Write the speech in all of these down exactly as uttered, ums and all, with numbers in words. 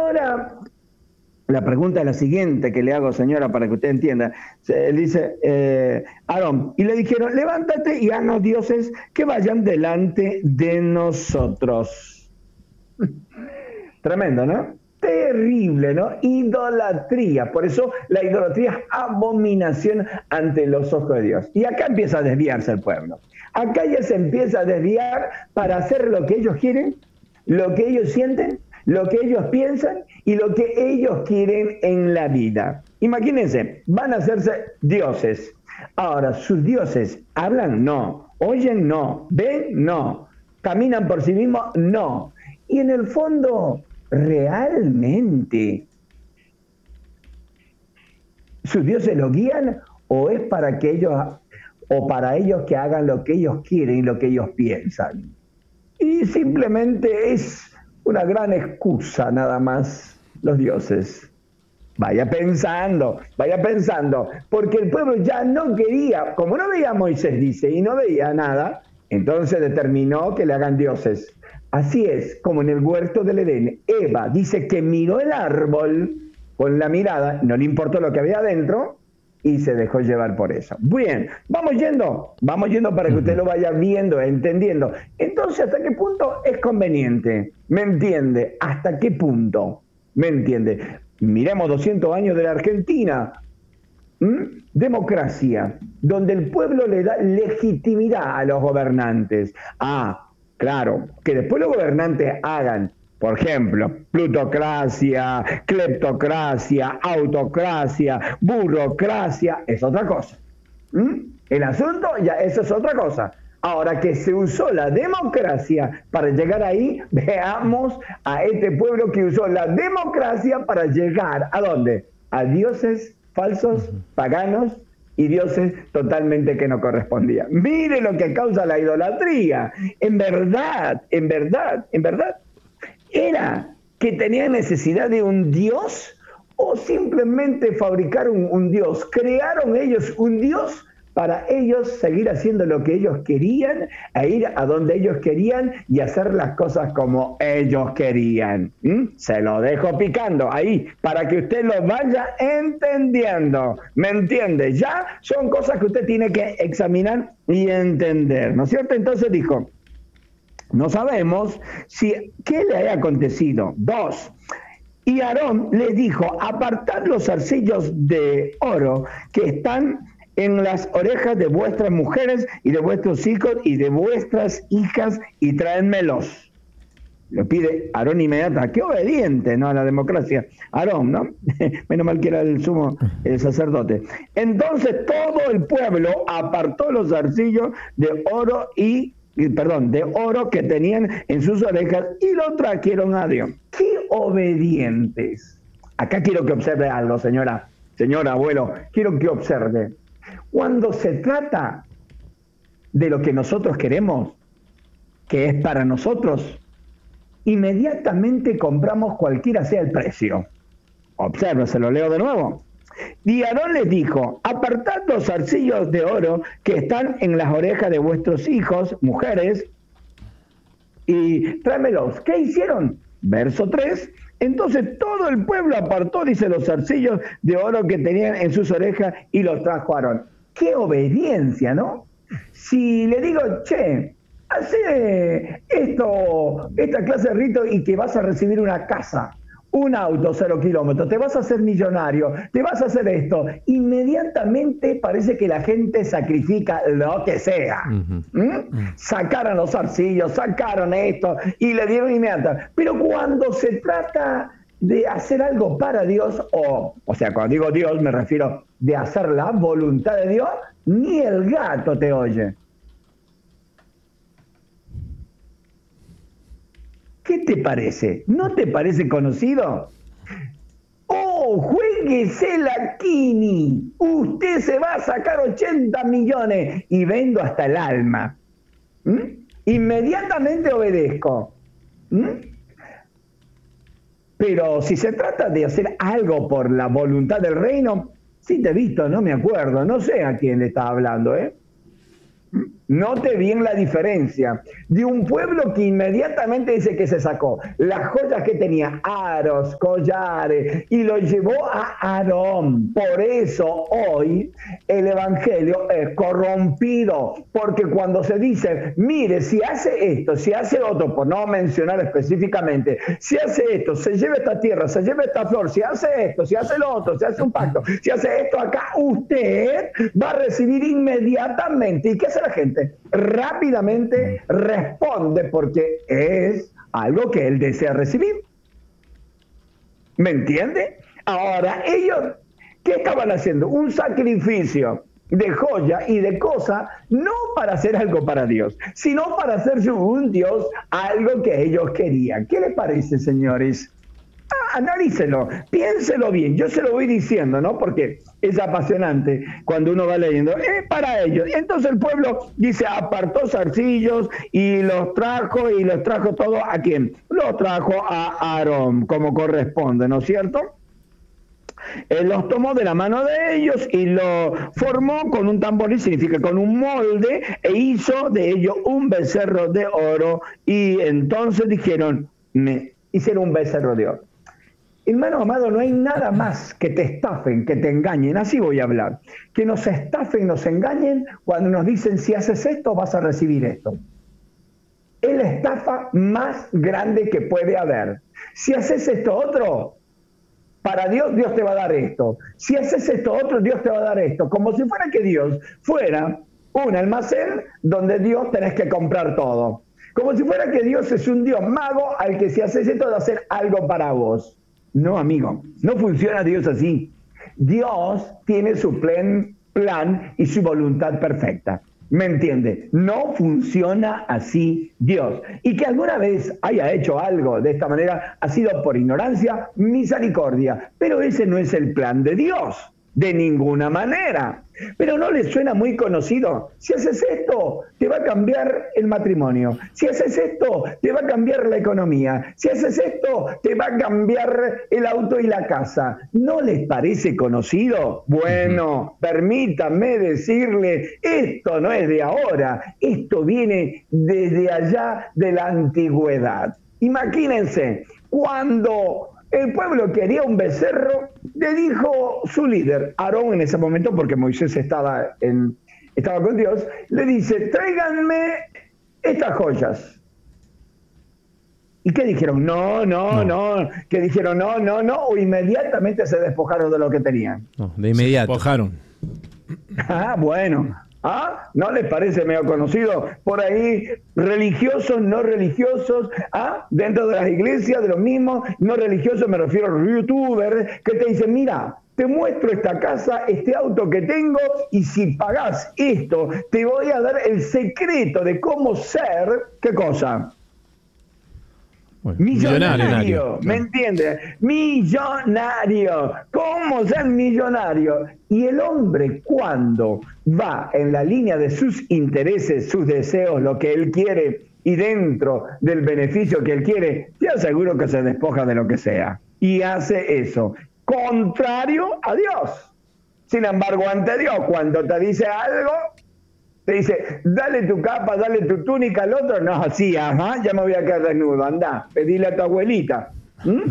ahora la pregunta es la siguiente que le hago, señora, para que usted entienda. Él dice, eh, Aarón, y le dijeron, levántate y haznos dioses que vayan delante de nosotros. Tremendo, ¿no? Terrible, ¿no? Idolatría. Por eso la idolatría es abominación ante los ojos de Dios. Y acá empieza a desviarse el pueblo. Acá ya se empieza a desviar para hacer lo que ellos quieren, lo que ellos sienten, lo que ellos piensan y lo que ellos quieren en la vida. Imagínense, van a hacerse dioses. Ahora, ¿sus dioses hablan? No. ¿Oyen? No. ¿Ven? No. ¿Caminan por sí mismos? No. Y en el fondo, ¿realmente sus dioses los guían o es para que ellos o para ellos que hagan lo que ellos quieren y lo que ellos piensan? Y simplemente es una gran excusa nada más los dioses. Vaya pensando, vaya pensando, porque el pueblo ya no quería, como no veía a Moisés, dice, y no veía nada, entonces determinó que le hagan dioses. Así es, como en el huerto del Edén, Eva dice que miró el árbol con la mirada, no le importó lo que había adentro, y se dejó llevar por eso. Bien, vamos yendo, vamos yendo para que usted lo vaya viendo, entendiendo. Entonces, ¿hasta qué punto es conveniente? ¿Me entiende? ¿Hasta qué punto? ¿Me entiende? Miremos doscientos años de la Argentina. ¿Mm? Democracia, donde el pueblo le da legitimidad a los gobernantes. Ah, claro, que después los gobernantes hagan, por ejemplo, plutocracia, cleptocracia, autocracia, burocracia, es otra cosa. ¿Mm? El asunto ya eso es otra cosa. Ahora que se usó la democracia para llegar ahí, veamos a este pueblo que usó la democracia para llegar ¿a dónde? A dioses falsos, paganos y dioses totalmente que no correspondían. Mire lo que causa la idolatría. En verdad, en verdad, en verdad, ¿era que tenían necesidad de un dios o simplemente fabricaron un dios? ¿Crearon ellos un dios para ellos seguir haciendo lo que ellos querían, e ir a donde ellos querían y hacer las cosas como ellos querían? ¿Mm? Se lo dejo picando ahí para que usted lo vaya entendiendo. ¿Me entiende? Ya son cosas que usted tiene que examinar y entender, ¿no es cierto? Entonces dijo, no sabemos si qué le haya acontecido. Dos, y Aarón les dijo, apartad los zarcillos de oro que están en las orejas de vuestras mujeres y de vuestros hijos y de vuestras hijas y tráenmelos. Lo pide Aarón inmediatamente. Qué obediente, ¿no? A la democracia. Aarón, ¿no? Menos mal que era el sumo el sacerdote. Entonces todo el pueblo apartó los zarcillos de oro y perdón, de oro que tenían en sus orejas y lo trajeron a Dios. ¡Qué obedientes! Acá quiero que observe algo, señora, señora, abuelo, quiero que observe. Cuando se trata de lo que nosotros queremos, que es para nosotros, inmediatamente compramos cualquiera sea el precio. Observe, se lo leo de nuevo. Y Aarón les dijo, apartad los zarcillos de oro que están en las orejas de vuestros hijos, mujeres, y tráemelos. ¿Qué hicieron? Verso tres. Entonces todo el pueblo apartó, dice, los zarcillos de oro que tenían en sus orejas y los trajo a Aarón. ¡Qué obediencia!, ¿no? Si le digo, che, hace esto, esta clase de rito y que vas a recibir una casa, un auto, cero kilómetros, te vas a hacer millonario, te vas a hacer esto, inmediatamente parece que la gente sacrifica lo que sea. Uh-huh. ¿Mm? Uh-huh. Sacaron los zarcillos, sacaron esto y le dieron inmediatamente. Pero cuando se trata de hacer algo para Dios, o, o sea, cuando digo Dios me refiero de hacer la voluntad de Dios, ni el gato te oye. ¿Qué te parece? ¿No te parece conocido? ¡Oh, juéguese la Kini! Usted se va a sacar ochenta millones y vendo hasta el alma. ¿Mm? Inmediatamente obedezco. ¿Mm? Pero si se trata de hacer algo por la voluntad del reino, sí te he visto, no me acuerdo, no sé a quién le está hablando, ¿eh? Note bien la diferencia de un pueblo que inmediatamente dice que se sacó las joyas que tenía, aros, collares, y lo llevó a Aarón. Por eso hoy el evangelio es corrompido, porque cuando se dice, mire, si hace esto, si hace otro, por no mencionar específicamente, si hace esto, se lleva esta tierra, se lleva esta flor, si hace esto, si hace lo otro, si hace un pacto, si hace esto acá, usted va a recibir inmediatamente. ¿Y qué hace la gente? Rápidamente responde porque es algo que él desea recibir. ¿Me entiende? Ahora, ellos, ¿qué estaban haciendo? Un sacrificio de joya y de cosa, no para hacer algo para Dios, sino para hacerse un Dios algo que ellos querían. ¿Qué les parece, señores? Ah, analícelo, piénselo bien. Yo se lo voy diciendo, ¿no? Porque es apasionante cuando uno va leyendo. Es para ellos. Entonces el pueblo dice, apartó zarcillos y los trajo, y los trajo todos ¿a quién? Los trajo a Aarón, como corresponde, ¿no es cierto? Él los tomó de la mano de ellos y lo formó con un tamboril, significa con un molde, e hizo de ellos un becerro de oro. Y entonces dijeron, me hicieron un becerro de oro. Hermano amado, no hay nada más que te estafen, que te engañen, así voy a hablar, que nos estafen, nos engañen cuando nos dicen, si haces esto vas a recibir esto. Es la estafa más grande que puede haber. Si haces esto otro, para Dios, Dios te va a dar esto. Si haces esto otro, Dios te va a dar esto. Como si fuera que Dios fuera un almacén donde Dios tenés que comprar todo. Como si fuera que Dios es un Dios mago al que si haces esto, va a hacer algo para vos. No, amigo, no funciona Dios así. Dios tiene su plan, plan y su voluntad perfecta. ¿Me entiende? No funciona así Dios. Y que alguna vez haya hecho algo de esta manera ha sido por ignorancia, misericordia. Pero ese no es el plan de Dios, de ninguna manera. Pero ¿no le suena muy conocido? Si haces esto, te va a cambiar el matrimonio. Si haces esto, te va a cambiar la economía. Si haces esto, te va a cambiar el auto y la casa. ¿No les parece conocido? Bueno, uh-huh. Permítanme decirle, esto no es de ahora. Esto viene desde allá de la antigüedad. Imagínense, cuando el pueblo quería un becerro, le dijo su líder, Aarón en ese momento, porque Moisés estaba, en, estaba con Dios, le dice, tráiganme estas joyas. ¿Y qué dijeron? No, no, no, no. ¿Qué dijeron? No, no, no, o inmediatamente se despojaron de lo que tenían. No, de inmediato. Se despojaron. Ah, bueno. ¿Ah? ¿No les parece medio conocido? Por ahí, religiosos, no religiosos, ¿ah? Dentro de las iglesias, de los mismos, no religiosos, me refiero a los youtubers, que te dicen, mira, te muestro esta casa, este auto que tengo, y si pagás esto, te voy a dar el secreto de cómo ser, ¿qué cosa? Bueno, millonario, millonario, ¿me entiendes? Millonario. ¿Cómo ser millonario? Y el hombre, cuando va en la línea de sus intereses, sus deseos, lo que él quiere, y dentro del beneficio que él quiere, te aseguro que se despoja de lo que sea. Y hace eso, contrario a Dios. Sin embargo, ante Dios, cuando te dice algo, te dice, dale tu capa, dale tu túnica al otro. No, sí, ajá, ya me voy a quedar desnudo. Andá, pedile a tu abuelita. ¿Mm?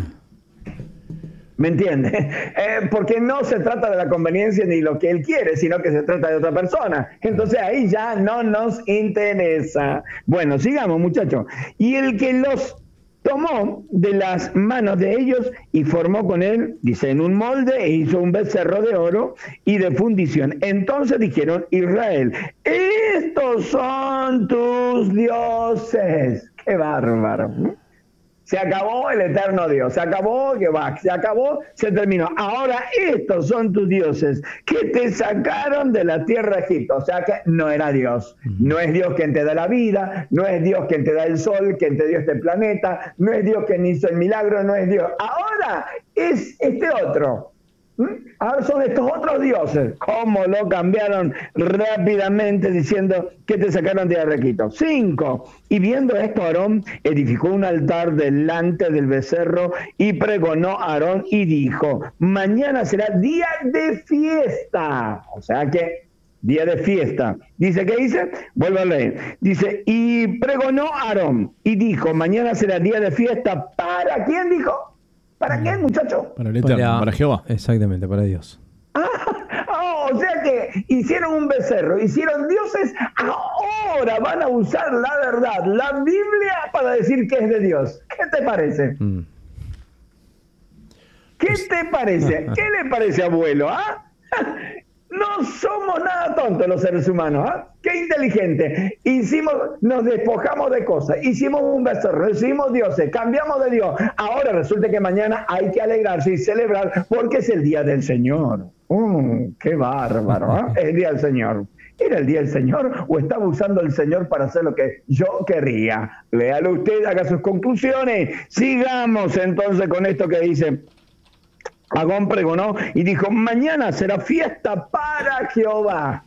¿Me entiendes? Eh, porque no se trata de la conveniencia ni lo que él quiere, sino que se trata de otra persona. Entonces ahí ya no nos interesa. Bueno, sigamos, muchachos. Y el que los tomó de las manos de ellos y formó con él, dice, en un molde, e hizo un becerro de oro y de fundición. Entonces dijeron, Israel, estos son tus dioses. ¡Qué bárbaro! Se acabó el eterno Dios, se acabó Jehová, se acabó, se terminó. Ahora estos son tus dioses que te sacaron de la tierra de Egipto. O sea que no era Dios. No es Dios quien te da la vida, no es Dios quien te da el sol, quien te dio este planeta, no es Dios quien hizo el milagro, no es Dios. Ahora es este otro. Ahora son estos otros dioses. ¿Cómo lo cambiaron rápidamente diciendo que te sacaron de Egipto? Cinco. Y viendo esto, Aarón edificó un altar delante del becerro y pregonó a Aarón y dijo, mañana será día de fiesta. O sea que día de fiesta. Dice, ¿qué dice? Vuelvo a leer. Dice, y pregonó Aarón y dijo, mañana será día de fiesta. ¿Para quién dijo? ¿Para quién, muchacho? Para el Eterno, para, para Jehová. Exactamente, para Dios. Ah, oh, o sea que hicieron un becerro, hicieron dioses, ahora van a usar la verdad, la Biblia, para decir que es de Dios. ¿Qué te parece? Mm. ¿Qué te parece? ¿Qué le parece, abuelo? ¿Ah? No somos nada tontos los seres humanos, ¿ah? Qué inteligente. Hicimos, nos despojamos de cosas, hicimos un becerro, hicimos dioses, cambiamos de Dios. Ahora resulta que mañana hay que alegrarse y celebrar porque es el día del Señor. Uh, ¡Qué bárbaro! ¿eh? Es el día del Señor. ¿Era el día del Señor o estaba usando el Señor para hacer lo que yo querría? Léalo usted, haga sus conclusiones. Sigamos entonces con esto que dice... Agón pregonó y dijo, mañana será fiesta para Jehová.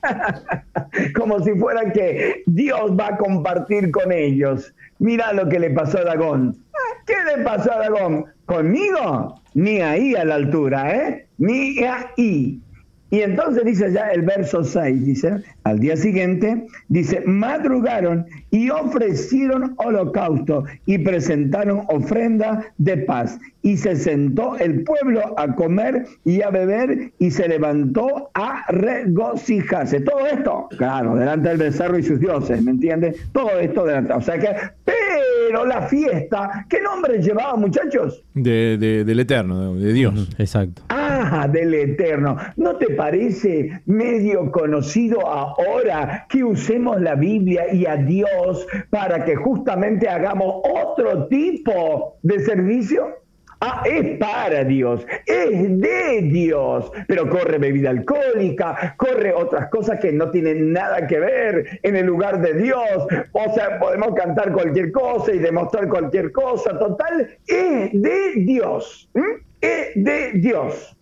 Como si fuera que Dios va a compartir con ellos. Mira lo que le pasó a Dagón. ¿Qué le pasó a Dagón? ¿Conmigo? Ni ahí a la altura, ¿eh? Ni ahí. Y entonces dice ya el verso seis, dice, al día siguiente, dice, madrugaron y ofrecieron holocausto y presentaron ofrenda de paz. Y se sentó el pueblo a comer y a beber y se levantó a regocijarse. Todo esto, claro, delante del becerro y sus dioses, ¿me entiendes? Todo esto delante. O sea que, pero la fiesta, ¿qué nombre llevaba, muchachos? De, de, del Eterno, de Dios. Uh-huh, exacto. Ah, del Eterno. ¿No te parece medio conocido ahora que usemos la Biblia y a Dios para que justamente hagamos otro tipo de servicio? Ah, es para Dios, es de Dios, pero corre bebida alcohólica, corre otras cosas que no tienen nada que ver en el lugar de Dios. O sea, podemos cantar cualquier cosa y demostrar cualquier cosa. Total, es de Dios. ¿Mm? Es de Dios.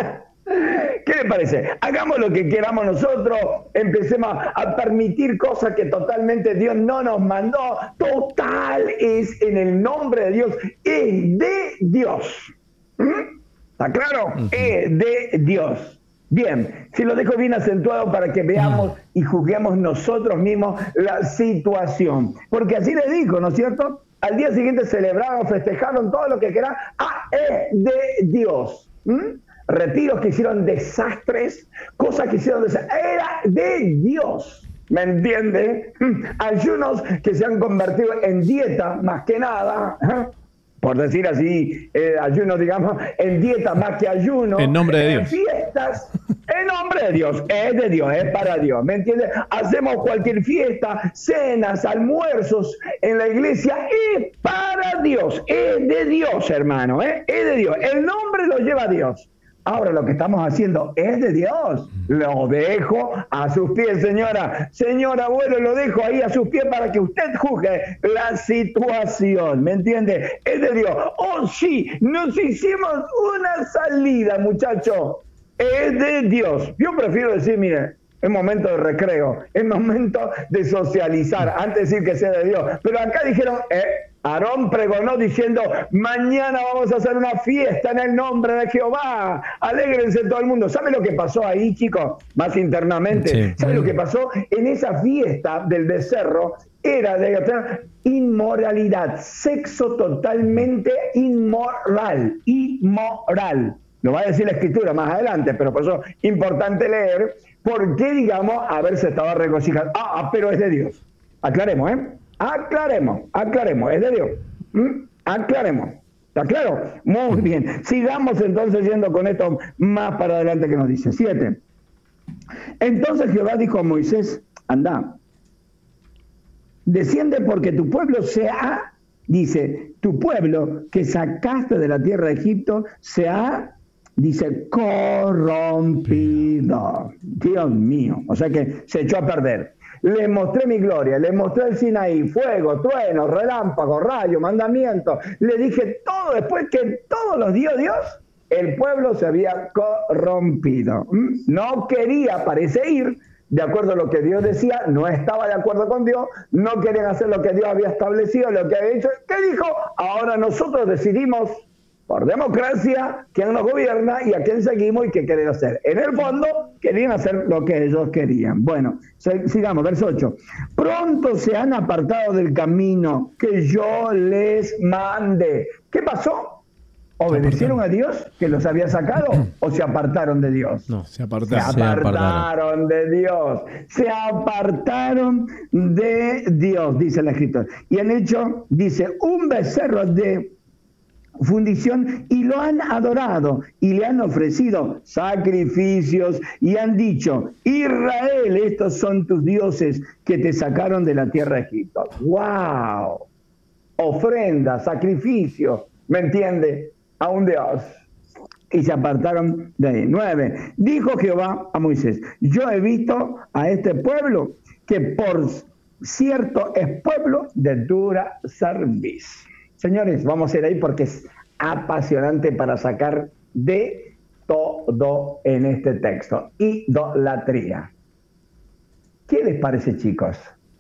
¿Qué le parece? Hagamos lo que queramos nosotros, empecemos a permitir cosas que totalmente Dios no nos mandó. Total, es en el nombre de Dios, es de Dios. ¿Mm? ¿Está claro? Uh-huh. Es de Dios. Bien, si lo dejo bien acentuado para que veamos uh-huh. y juzguemos nosotros mismos la situación. Porque así le dijo, ¿no es cierto? Al día siguiente celebraron, festejaron todo lo que quieran. Ah, es de Dios. ¿Mm? Retiros que hicieron desastres, cosas que hicieron desastres, era de Dios, ¿me entiende? Ayunos que se han convertido en dieta, más que nada, ¿eh? Por decir así, eh, ayunos, digamos, en dieta más que ayuno. En nombre de Dios. Fiestas, en nombre de Dios, es de Dios, es para Dios, ¿me entiende? Hacemos cualquier fiesta, cenas, almuerzos en la iglesia, es para Dios, es de Dios, hermano, ¿eh? Es de Dios, el nombre lo lleva Dios. Ahora lo que estamos haciendo es de Dios. Lo dejo a sus pies, señora. Señora, abuelo, lo dejo ahí a sus pies para que usted juzgue la situación. ¿Me entiende? Es de Dios. Oh, sí, nos hicimos una salida, muchacho. Es de Dios. Yo prefiero decir, mire, es momento de recreo, es momento de socializar, antes de decir que sea de Dios. Pero acá dijeron, eh, Aarón pregonó diciendo, mañana vamos a hacer una fiesta en el nombre de Jehová. Alégrense todo el mundo. ¿Sabe lo que pasó ahí, chicos? Más internamente. Sí. ¿Sabe lo que pasó? En esa fiesta del becerro era de inmoralidad, sexo totalmente inmoral, inmoral. Lo va a decir la escritura más adelante, pero por eso es importante leer. ¿Por qué, digamos, haberse estado regocijando? Ah, ah, pero es de Dios. Aclaremos, ¿eh? Aclaremos, aclaremos, es de Dios. ¿Mm? Aclaremos. ¿Está claro? Muy bien. Sigamos entonces yendo con esto más para adelante que nos dice. Siete. Entonces Jehová dijo a Moisés, anda, desciende porque tu pueblo se ha, dice, tu pueblo que sacaste de la tierra de Egipto se ha, dice, corrompido. Dios mío. O sea que se echó a perder. Les mostré mi gloria, les mostré el Sinaí, fuego, trueno, relámpago, rayo, mandamiento. Le dije todo después que todos los dio Dios, el pueblo se había corrompido. No quería, parece, ir de acuerdo a lo que Dios decía, no estaba de acuerdo con Dios, no querían hacer lo que Dios había establecido, lo que había dicho. ¿Qué dijo? Ahora nosotros decidimos por democracia, quién nos gobierna y a quién seguimos y qué quieren hacer. En el fondo, querían hacer lo que ellos querían. Bueno, sigamos, verso ocho. Pronto se han apartado del camino que yo les mandé. ¿Qué pasó? ¿Obedecieron a Dios que los había sacado o se apartaron de Dios? No, se apartaron. Se apartaron de Dios. Se apartaron de Dios, dice el escritor. Y han hecho, dice, un becerro de fundición y lo han adorado y le han ofrecido sacrificios y han dicho, Israel, estos son tus dioses que te sacaron de la tierra de Egipto. ¡Wow! Ofrenda, sacrificio, ¿me entiende? A un Dios. Y se apartaron de ahí. Nueve. Dijo Jehová a Moisés, yo he visto a este pueblo que por cierto es pueblo de dura cerviz. Señores, vamos a ir ahí porque es apasionante para sacar de todo en este texto. Idolatría. ¿Qué les parece, chicos?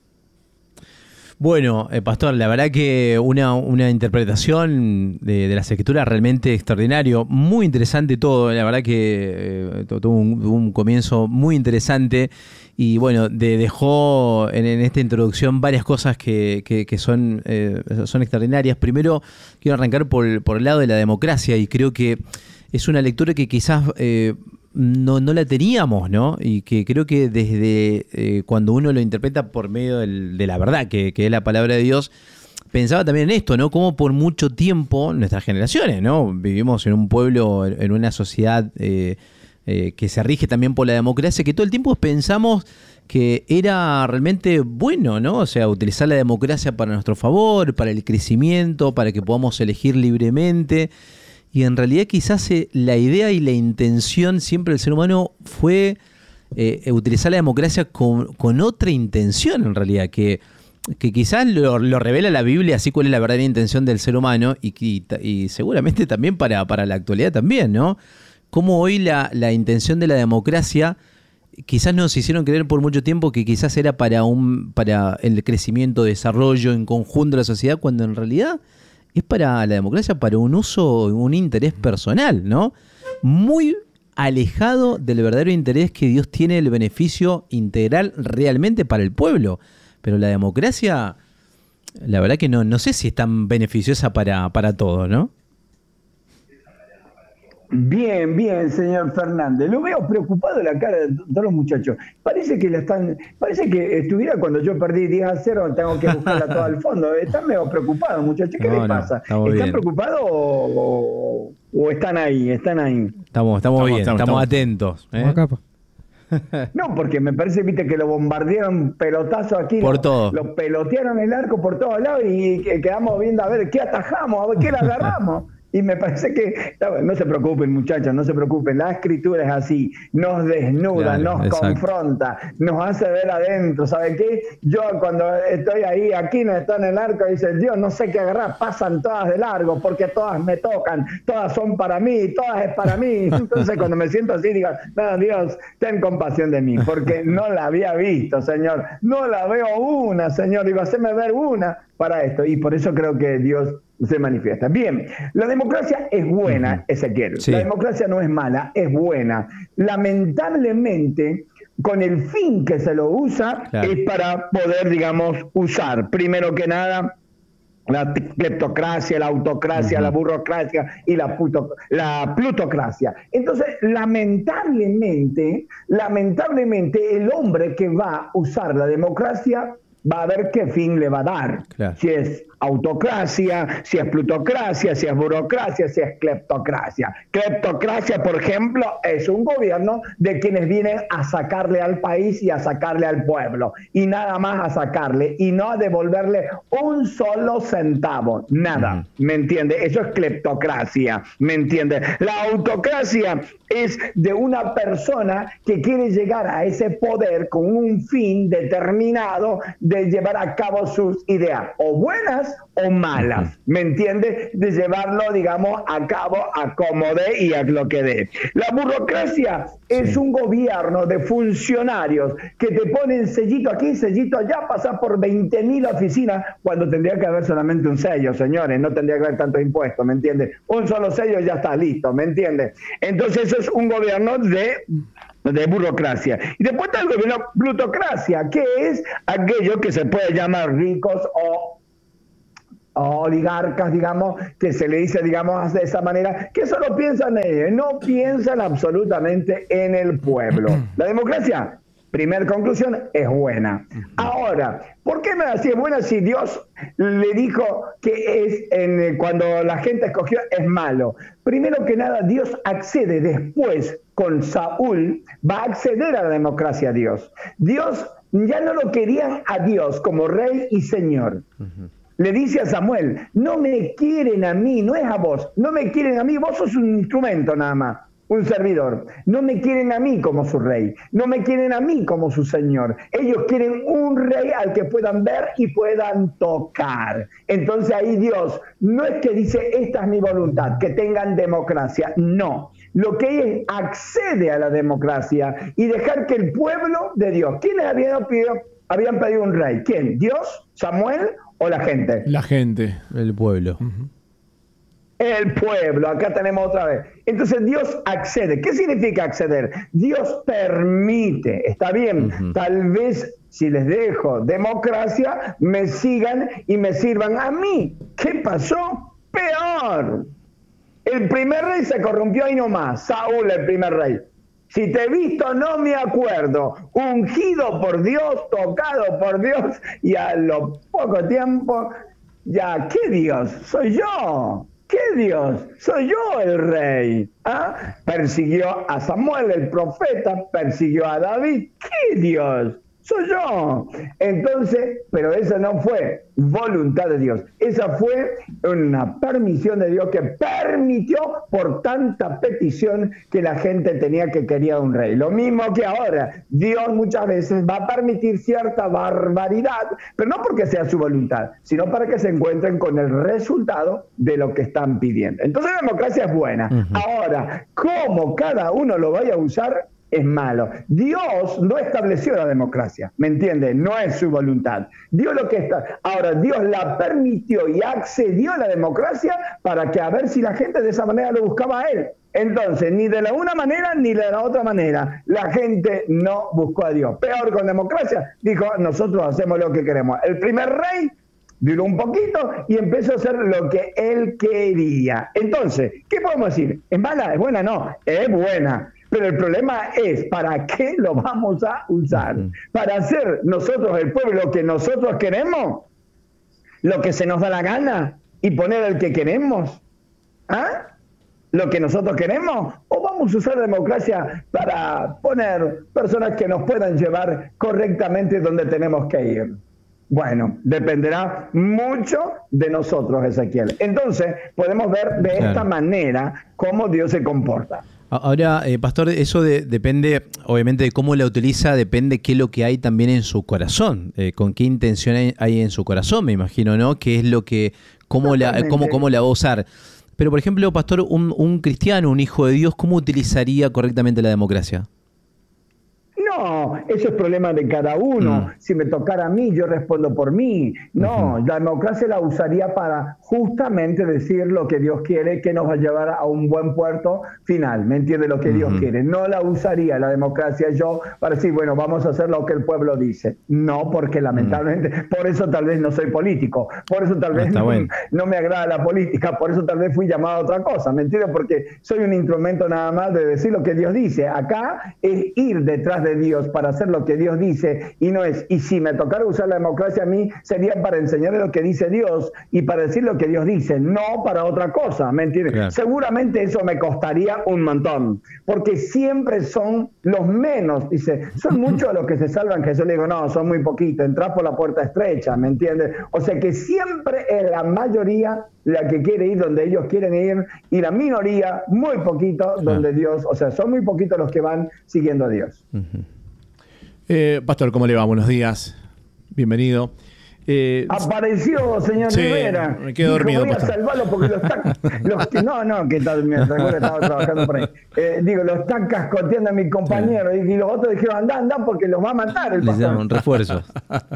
Bueno, eh, Pastor, la verdad que una, una interpretación de, de las escrituras realmente extraordinario, muy interesante todo, la verdad que eh, tuvo un, un comienzo muy interesante y bueno, de, dejó en, en esta introducción varias cosas que, que, que son, eh, son extraordinarias. Primero, quiero arrancar por, por el lado de la democracia y creo que es una lectura que quizás... Eh, No, no la teníamos, ¿no? Y que creo que desde eh, cuando uno lo interpreta por medio del, de la verdad, que, que es la palabra de Dios, pensaba también en esto, ¿no? Como por mucho tiempo, nuestras generaciones, ¿no? Vivimos en un pueblo, en una sociedad eh, eh, que se rige también por la democracia, que todo el tiempo pensamos que era realmente bueno, ¿no? O sea, utilizar la democracia para nuestro favor, para el crecimiento, para que podamos elegir libremente. Y en realidad quizás eh, la idea y la intención siempre del ser humano fue eh, utilizar la democracia con, con otra intención en realidad, que, que quizás lo, lo revela la Biblia, así cuál es la verdadera intención del ser humano y, y, y seguramente también para, para la actualidad también, ¿no? Cómo hoy la, la intención de la democracia quizás nos hicieron creer por mucho tiempo que quizás era para, un, para el crecimiento, desarrollo en conjunto de la sociedad, cuando en realidad... es para la democracia, para un uso, un interés personal, ¿no? Muy alejado del verdadero interés que Dios tiene el beneficio integral realmente para el pueblo. Pero la democracia, la verdad que no, no sé si es tan beneficiosa para, para todos, ¿no? Bien, bien, señor Fernández. Lo veo preocupado en la cara de todos los muchachos. Parece que la están, parece que estuviera cuando yo perdí diez a cero, tengo que buscarla todo al fondo. Están medio preocupados, muchachos. ¿Qué no, les pasa? No, ¿Están bien. preocupados o, o están ahí? Están ahí. Estamos, estamos, estamos bien, estamos, estamos atentos. ¿eh? Acá, pa. No, porque me parece, viste, que lo bombardearon pelotazo aquí. Por lo, todo. Lo pelotearon el arco por todos lados y quedamos viendo a ver qué atajamos, a ver qué le agarramos. Y me parece que, no se preocupen muchachos, no se preocupen, la escritura es así, nos desnuda, claro, nos exacto. confronta, nos hace ver adentro, ¿sabe qué? Yo cuando estoy ahí, aquí no está en el arco, dice, Dios, no sé qué agarrar, pasan todas de largo, porque todas me tocan, todas son para mí, todas es para mí. Entonces cuando me siento así, digo, no, Dios, ten compasión de mí, porque no la había visto, Señor, no la veo una, Señor, digo, haceme ver una para esto, y por eso creo que Dios se manifiesta. Bien, la democracia es buena, Ezequiel. Sí. La democracia no es mala, es buena. Lamentablemente, con el fin que se lo usa, claro, es para poder, digamos, usar, primero que nada, la cleptocracia, la autocracia, uh-huh, la burocracia y la, puto, la plutocracia. Entonces, lamentablemente, lamentablemente, el hombre que va a usar la democracia va a ver qué fin le va a dar. Claro. Si es autocracia, si es plutocracia, si es burocracia, si es cleptocracia. Cleptocracia, por ejemplo, es un gobierno de quienes vienen a sacarle al país y a sacarle al pueblo. Y nada más a sacarle y no a devolverle un solo centavo. Nada. Uh-huh. ¿Me entiende? Eso es cleptocracia. ¿Me entiende? La autocracia es de una persona que quiere llegar a ese poder con un fin determinado de de llevar a cabo sus ideas, o buenas o malas, ¿me entiende? De llevarlo, digamos, a cabo a como dé y a lo que dé. La burocracia es sí. un gobierno de funcionarios que te ponen sellito aquí, sellito allá, pasar por veinte mil oficinas, cuando tendría que haber solamente un sello, señores, no tendría que haber tantos impuestos, ¿me entiende? Un solo sello y ya está listo, ¿me entiende? Entonces eso es un gobierno de... de burocracia. Y después está el gobierno plutocracia, que es aquello que se puede llamar ricos o, o oligarcas, digamos, que se le dice, digamos, de esa manera, que solo piensan en ellos, no piensan absolutamente en el pueblo. La democracia, primer conclusión, es buena. Ahora, ¿por qué me decía buena si Dios le dijo que es en, cuando la gente escogió es malo? Primero que nada, Dios accede después con Saúl, va a acceder a la democracia a Dios. Dios ya no lo querían a Dios como rey y señor. Uh-huh. Le dice a Samuel, no me quieren a mí, no es a vos, no me quieren a mí, vos sos un instrumento nada más. Un servidor. No me quieren a mí como su rey, no me quieren a mí como su señor. Ellos quieren un rey al que puedan ver y puedan tocar. Entonces ahí Dios no es que dice, esta es mi voluntad, que tengan democracia. No, lo que es accede a la democracia y dejar que el pueblo de Dios, ¿quiénes habían pedido, habían pedido un rey? ¿Quién? ¿Dios? ¿Samuel o la gente? La gente. El pueblo. Uh-huh. El pueblo, acá tenemos otra vez. Entonces Dios accede. ¿Qué significa acceder? Dios permite, está bien, uh-huh. Tal vez si les dejo democracia, me sigan y me sirvan a mí. ¿Qué pasó? Peor. El primer rey se corrompió ahí nomás, Saúl el primer rey. Si te he visto no me acuerdo, ungido por Dios, tocado por Dios, y a lo poco tiempo, ya, ¿qué Dios? Soy yo. ¿Qué Dios? Soy yo el rey. ¿Ah? Persiguió a Samuel, el profeta, persiguió a David. ¿Qué Dios? Soy yo. Entonces, pero esa no fue voluntad de Dios. Esa fue una permisión de Dios que permitió por tanta petición que la gente tenía que quería un rey. Lo mismo que ahora. Dios muchas veces va a permitir cierta barbaridad, pero no porque sea su voluntad, sino para que se encuentren con el resultado de lo que están pidiendo. Entonces la democracia es buena. Uh-huh. Ahora, cómo cada uno lo vaya a usar, es malo. Dios no estableció la democracia, ¿me entiende? No es su voluntad. Dios lo que está... Ahora, Dios la permitió y accedió a la democracia para que a ver si la gente de esa manera lo buscaba a él. Entonces, ni de la una manera ni de la otra manera, la gente no buscó a Dios. Peor con democracia, dijo, nosotros hacemos lo que queremos. El primer rey duró un poquito y empezó a hacer lo que él quería. Entonces, ¿qué podemos decir? ¿Es mala? ¿Es buena? No, es buena. Pero el problema es, ¿para qué lo vamos a usar? ¿Para hacer nosotros, el pueblo, lo que nosotros queremos? ¿Lo que se nos da la gana? ¿Y poner el que queremos? ¿Ah? ¿Lo que nosotros queremos? ¿O vamos a usar democracia para poner personas que nos puedan llevar correctamente donde tenemos que ir? Bueno, dependerá mucho de nosotros, Ezequiel. Entonces, podemos ver de esta claro. manera cómo Dios se comporta. Ahora, eh, Pastor, eso de, depende, obviamente, de cómo la utiliza, depende qué es lo que hay también en su corazón, eh, con qué intención hay, hay en su corazón, me imagino, ¿no? Qué es lo que, cómo la, cómo, cómo la va a usar. Pero, por ejemplo, Pastor, un, un cristiano, un hijo de Dios, ¿cómo utilizaría correctamente la democracia? No, eso es problema de cada uno. Mm. Si me tocara a mí, yo respondo por mí. No, uh-huh. La democracia la usaría para justamente decir lo que Dios quiere, que nos va a llevar a un buen puerto final. ¿Me entiende? Lo que uh-huh. Dios quiere. No la usaría la democracia yo para decir, bueno, vamos a hacer lo que el pueblo dice. No, porque lamentablemente, uh-huh. por eso tal vez no soy político. Por eso tal vez no, bueno. no me agrada la política. Por eso tal vez fui llamado a otra cosa. ¿Me entiende? Porque soy un instrumento nada más de decir lo que Dios dice. Acá es ir detrás de Dios para hacer lo que Dios dice y no es, y si me tocara usar la democracia a mí sería para enseñarle lo que dice Dios y para decir lo que Dios dice, no para otra cosa, ¿me entiendes? Claro. Seguramente eso me costaría un montón, porque siempre son los menos, dice, son muchos los que se salvan, que yo le digo, no, son muy poquitos, entras por la puerta estrecha, ¿me entiendes? O sea que siempre es la mayoría la que quiere ir donde ellos quieren ir y la minoría, muy poquito, donde Dios, o sea, son muy poquitos los que van siguiendo a Dios. Uh-huh. Eh, Pastor, ¿cómo le va? Buenos días. Bienvenido. Eh, Apareció, señor sí, Rivera. Me quedo dormido. Dijo, voy a salvarlo porque lo están. Los, no, no, que tal, me recuerdo, estaba trabajando por ahí. Eh, digo, lo están cascoteando a mi compañero. Sí. Y, y los otros dijeron, anda, anda, porque los va a matar el pastor. Les llaman refuerzos.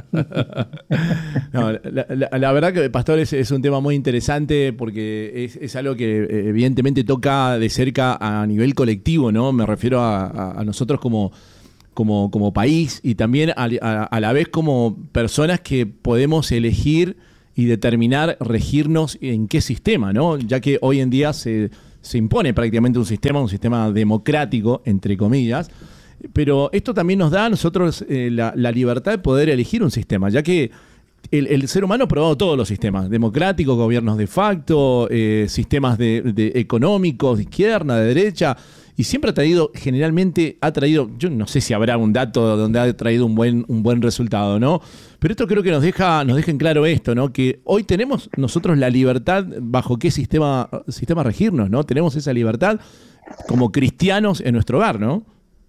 No, la, la, la verdad que, pastor, es, es un tema muy interesante porque es, es algo que evidentemente toca de cerca a nivel colectivo, ¿no? Me refiero a, a, a nosotros como. Como, como país y también a, a, a la vez como personas que podemos elegir y determinar regirnos en qué sistema, ¿no? Ya que hoy en día se, se impone prácticamente un sistema, un sistema democrático, entre comillas, pero esto también nos da a nosotros eh, la, la libertad de poder elegir un sistema, ya que el, el ser humano ha probado todos los sistemas, democráticos, gobiernos de facto, eh, sistemas de, de económicos, de izquierda, de derecha. Y siempre ha traído, generalmente ha traído, yo no sé si habrá un dato donde ha traído un buen, un buen resultado, ¿no? Pero esto creo que nos deja, nos deja en claro esto, ¿no? Que hoy tenemos nosotros la libertad bajo qué sistema, sistema regirnos, ¿no? Tenemos esa libertad como cristianos en nuestro hogar, ¿no?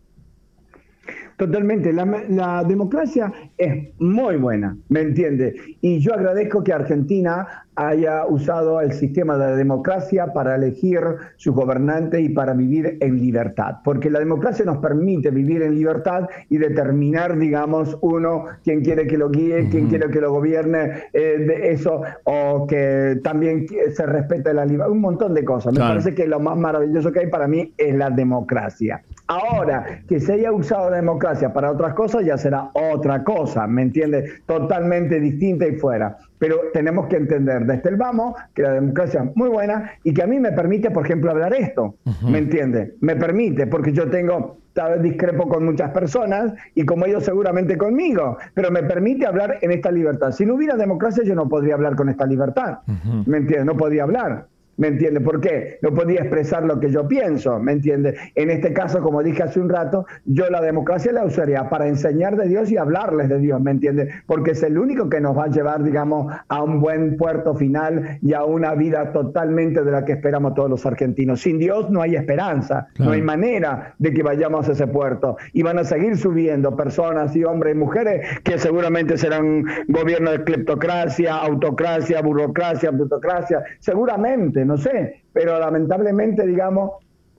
Totalmente, la, la democracia es muy buena, ¿me entiende? Y yo agradezco que Argentina haya usado el sistema de la democracia para elegir su gobernante y para vivir en libertad, porque la democracia nos permite vivir en libertad y determinar, digamos, uno, quién quiere que lo guíe, quién quiere que lo gobierne, eh, de eso, o que también se respete la libertad, un montón de cosas. Me claro. parece que lo más maravilloso que hay para mí es la democracia. Ahora, que se haya usado la democracia para otras cosas ya será otra cosa, ¿me entiende? Totalmente distinta y fuera. Pero tenemos que entender desde el vamos que la democracia es muy buena y que a mí me permite, por ejemplo, hablar esto, uh-huh. ¿me entiende? Me permite, porque yo tengo, tal vez discrepo con muchas personas y como ellos seguramente conmigo, pero me permite hablar en esta libertad. Si no hubiera democracia yo no podría hablar con esta libertad, uh-huh. ¿me entiende? No podría hablar. ¿Me entiende? ¿Por qué? No podía expresar lo que yo pienso, ¿me entiende? En este caso, como dije hace un rato, yo la democracia la usaría para enseñar de Dios y hablarles de Dios, ¿me entiende? Porque es el único que nos va a llevar, digamos, a un buen puerto final y a una vida totalmente de la que esperamos todos los argentinos. Sin Dios no hay esperanza, claro. no hay manera de que vayamos a ese puerto. Y van a seguir subiendo personas y hombres y mujeres que seguramente serán gobierno de cleptocracia, autocracia, burocracia, plutocracia, seguramente, no sé, pero lamentablemente, digamos,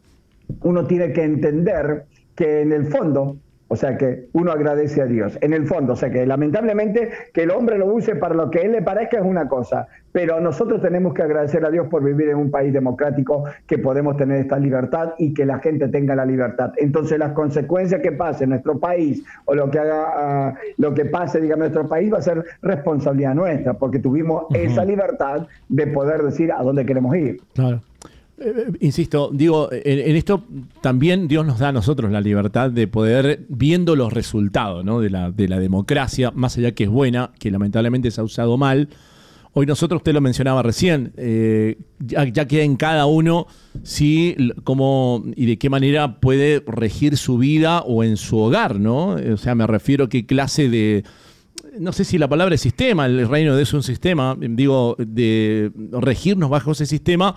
uno tiene que entender que en el fondo, o sea, que uno agradece a Dios, en el fondo, o sea, que lamentablemente que el hombre lo use para lo que a él le parezca es una cosa, pero nosotros tenemos que agradecer a Dios por vivir en un país democrático, que podemos tener esta libertad y que la gente tenga la libertad. Entonces, las consecuencias que pase en nuestro país o lo que haga, uh, lo que pase, digamos, en nuestro país va a ser responsabilidad nuestra, porque tuvimos uh-huh. esa libertad de poder decir a dónde queremos ir. Claro. Eh, insisto, digo, en, en esto también Dios nos da a nosotros la libertad de poder, viendo los resultados, ¿no? de, la, de la democracia, más allá que es buena, que lamentablemente se ha usado mal. Hoy nosotros, usted lo mencionaba recién, eh, ya, ya queda en cada uno si, cómo y de qué manera puede regir su vida o en su hogar, ¿no? O sea, me refiero a qué clase de... No sé si la palabra es sistema, el reino de Dios es un sistema, digo, de regirnos bajo ese sistema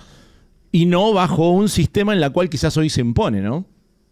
y no bajo un sistema en el cual quizás hoy se impone, ¿no?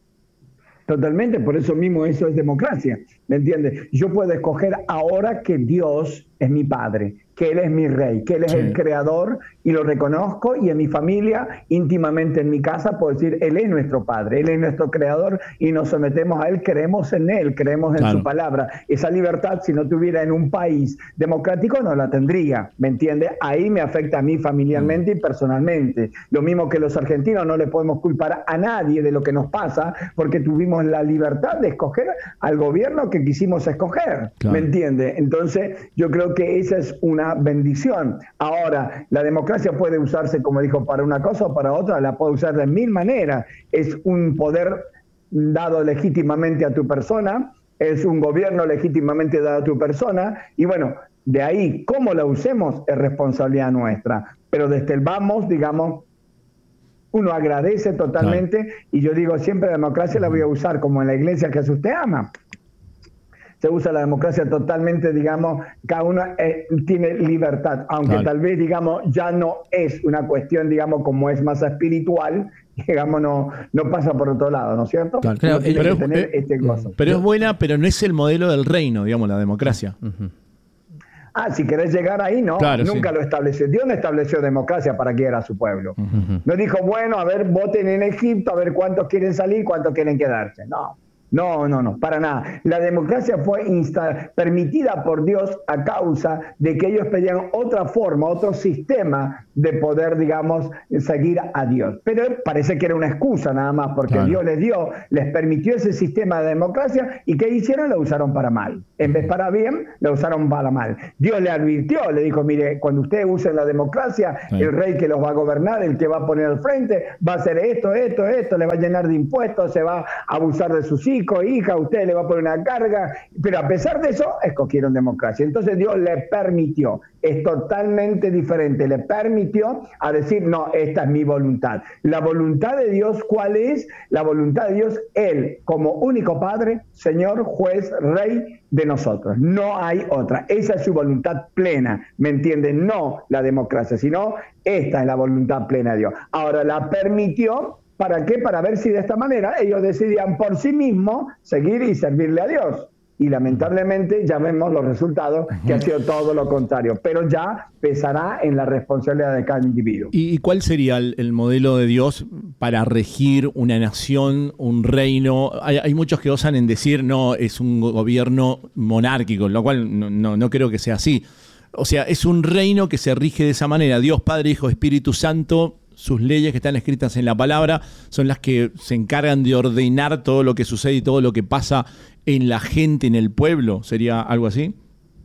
Totalmente, por eso mismo eso es democracia, ¿me entiendes? Yo puedo escoger ahora que Dios es mi padre, que Él es mi rey, que Él es sí. el creador y lo reconozco, y en mi familia, íntimamente en mi casa, puedo decir, Él es nuestro padre, Él es nuestro creador y nos sometemos a Él, creemos en Él, creemos en claro. su palabra. Esa libertad, si no tuviera en un país democrático, no la tendría, ¿me entiende? Ahí me afecta a mí familiarmente mm. y personalmente. Lo mismo que los argentinos, no le podemos culpar a nadie de lo que nos pasa, porque tuvimos la libertad de escoger al gobierno que quisimos escoger, claro. ¿me entiende? Entonces, yo creo que esa es una bendición. Ahora, la democracia puede usarse, como dijo, para una cosa o para otra, la puede usar de mil maneras. Es un poder dado legítimamente a tu persona, es un gobierno legítimamente dado a tu persona, y bueno, de ahí, cómo la usemos es responsabilidad nuestra. Pero desde el vamos, digamos, uno agradece totalmente, claro. y yo digo siempre, la democracia la voy a usar como en la iglesia que usted ama. Se usa la democracia totalmente, digamos, cada uno eh, tiene libertad, aunque claro. tal vez, digamos, ya no es una cuestión, digamos, como es más espiritual, digamos, no, no pasa por otro lado, ¿no es cierto? Claro, claro, no pero, tener eh, este gozo. pero es buena, pero no es el modelo del reino, digamos, la democracia. Uh-huh. Ah, si querés llegar ahí, no, claro, nunca sí. lo estableció. Dios no estableció democracia para que era su pueblo. Uh-huh. No dijo, bueno, a ver, voten en Egipto, a ver cuántos quieren salir, cuántos quieren quedarse. No. No, no, no, para nada. La democracia fue insta- permitida por Dios a causa de que ellos pedían otra forma, otro sistema de poder, digamos, seguir a Dios. Pero parece que era una excusa nada más, porque claro. Dios les dio, les permitió ese sistema de democracia y ¿qué hicieron? Lo usaron para mal. En vez para bien, lo usaron para mal. Dios le advirtió, le dijo, mire, cuando ustedes usen la democracia, sí. el rey que los va a gobernar, el que va a poner al frente, va a hacer esto, esto, esto, le va a llenar de impuestos, se va a abusar de sus hijos, hija, usted le va a poner una carga, pero a pesar de eso, escogieron democracia. Entonces Dios le permitió, es totalmente diferente, le permitió a decir, no, esta es mi voluntad. La voluntad de Dios, ¿cuál es? La voluntad de Dios, Él, como único Padre, Señor, Juez, Rey de nosotros. No hay otra. Esa es su voluntad plena, ¿me entienden? No la democracia, sino esta es la voluntad plena de Dios. Ahora, la permitió. ¿Para qué? Para ver si de esta manera ellos decidían por sí mismos seguir y servirle a Dios. Y lamentablemente ya vemos los resultados, que ha sido todo lo contrario. Pero ya pesará en la responsabilidad de cada individuo. ¿Y cuál sería el, el modelo de Dios para regir una nación, un reino? Hay, hay muchos que osan en decir, no, es un gobierno monárquico, lo cual no, no, no creo que sea así. O sea, es un reino que se rige de esa manera. Dios, Padre, Hijo, Espíritu Santo. Sus leyes que están escritas en la palabra son las que se encargan de ordenar todo lo que sucede y todo lo que pasa en la gente, en el pueblo. ¿Sería algo así?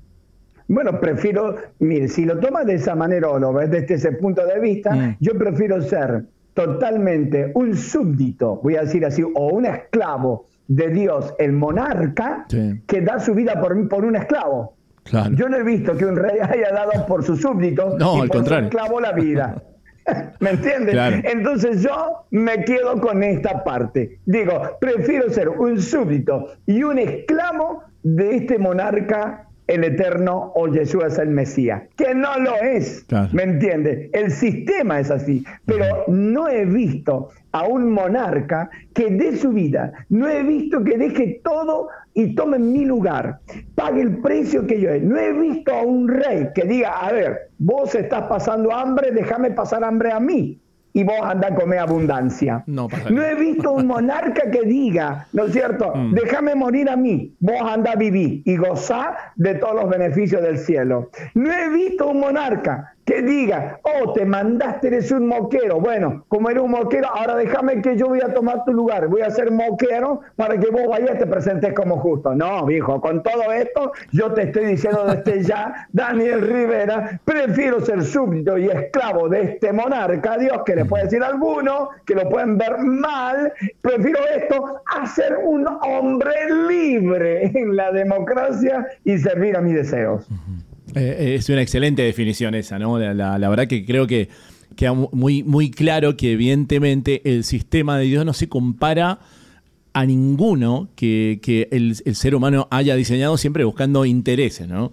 Bueno, prefiero, mire, si lo tomas de esa manera o lo ves desde ese punto de vista, mm. yo prefiero ser totalmente un súbdito, voy a decir así, o un esclavo de Dios, el monarca, sí. que da su vida por, por un esclavo. Claro. Yo no he visto que un rey haya dado por sus súbditos no, y al por contrario. su esclavo la vida. ¿Me entiendes? Claro. Entonces yo me quedo con esta parte. Digo, prefiero ser un súbdito y un esclavo de este monarca, el eterno, o Jesús es el Mesías. Que no lo es, claro. ¿Me entiendes? El sistema es así. Pero no he visto a un monarca que dé su vida. No he visto que deje todo y tome mi lugar, pague el precio que yo he. No he visto a un rey que diga, a ver, vos estás pasando hambre, déjame pasar hambre a mí y vos andá a comer abundancia. No, no he visto un monarca que diga, ¿no es cierto? Mm. Déjame morir a mí, vos andá a vivir y gozá de todos los beneficios del cielo. No he visto un monarca que diga, oh, te mandaste, eres un moquero. Bueno, como eres un moquero, ahora déjame que yo voy a tomar tu lugar. Voy a ser moquero para que vos vayas y te presentes como justo. No, viejo, con todo esto, yo te estoy diciendo desde ya, Daniel Rivera, prefiero ser súbdito y esclavo de este monarca, Dios, que le puede decir a alguno, que lo pueden ver mal. Prefiero esto a ser un hombre libre en la democracia y servir a mis deseos. Uh-huh. Eh, es una excelente definición esa, ¿no? La, la, la verdad que creo que queda muy, muy claro que evidentemente el sistema de Dios no se compara a ninguno que, que el, el ser humano haya diseñado, siempre buscando intereses, ¿no?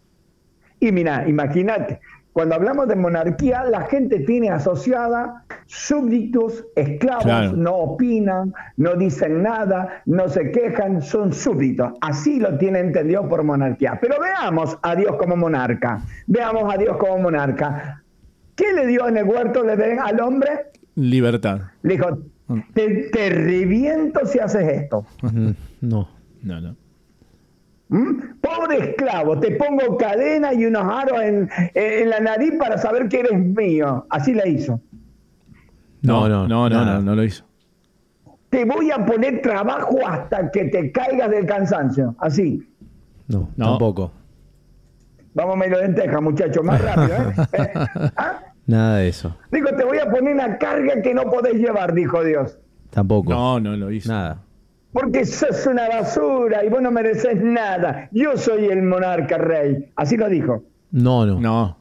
Y mira, imagínate, cuando hablamos de monarquía, la gente tiene asociada súbditos, esclavos, claro. No opinan, no dicen nada, no se quejan, son súbditos. Así lo tiene entendido por monarquía. Pero veamos a Dios como monarca. Veamos a Dios como monarca. ¿Qué le dio en el huerto de Edén al hombre? Libertad. Le dijo, te, te reviento si haces esto. No, no, no. ¿Mm? Pobre esclavo, te pongo cadena y unos aros en, en la nariz para saber que eres mío. Así le hizo. No, no, no, no, no, no lo hizo. Te voy a poner trabajo hasta que te caigas del cansancio. Así. No, no. Tampoco. Vamos a medio lenteja, muchachos, más rápido, ¿eh? ¿Ah? Nada de eso. Digo, te voy a poner una carga que no podés llevar, dijo Dios. Tampoco. No, no lo hizo. Nada. Porque sos una basura y vos no mereces nada. Yo soy el monarca rey. Así lo dijo. No, no. No.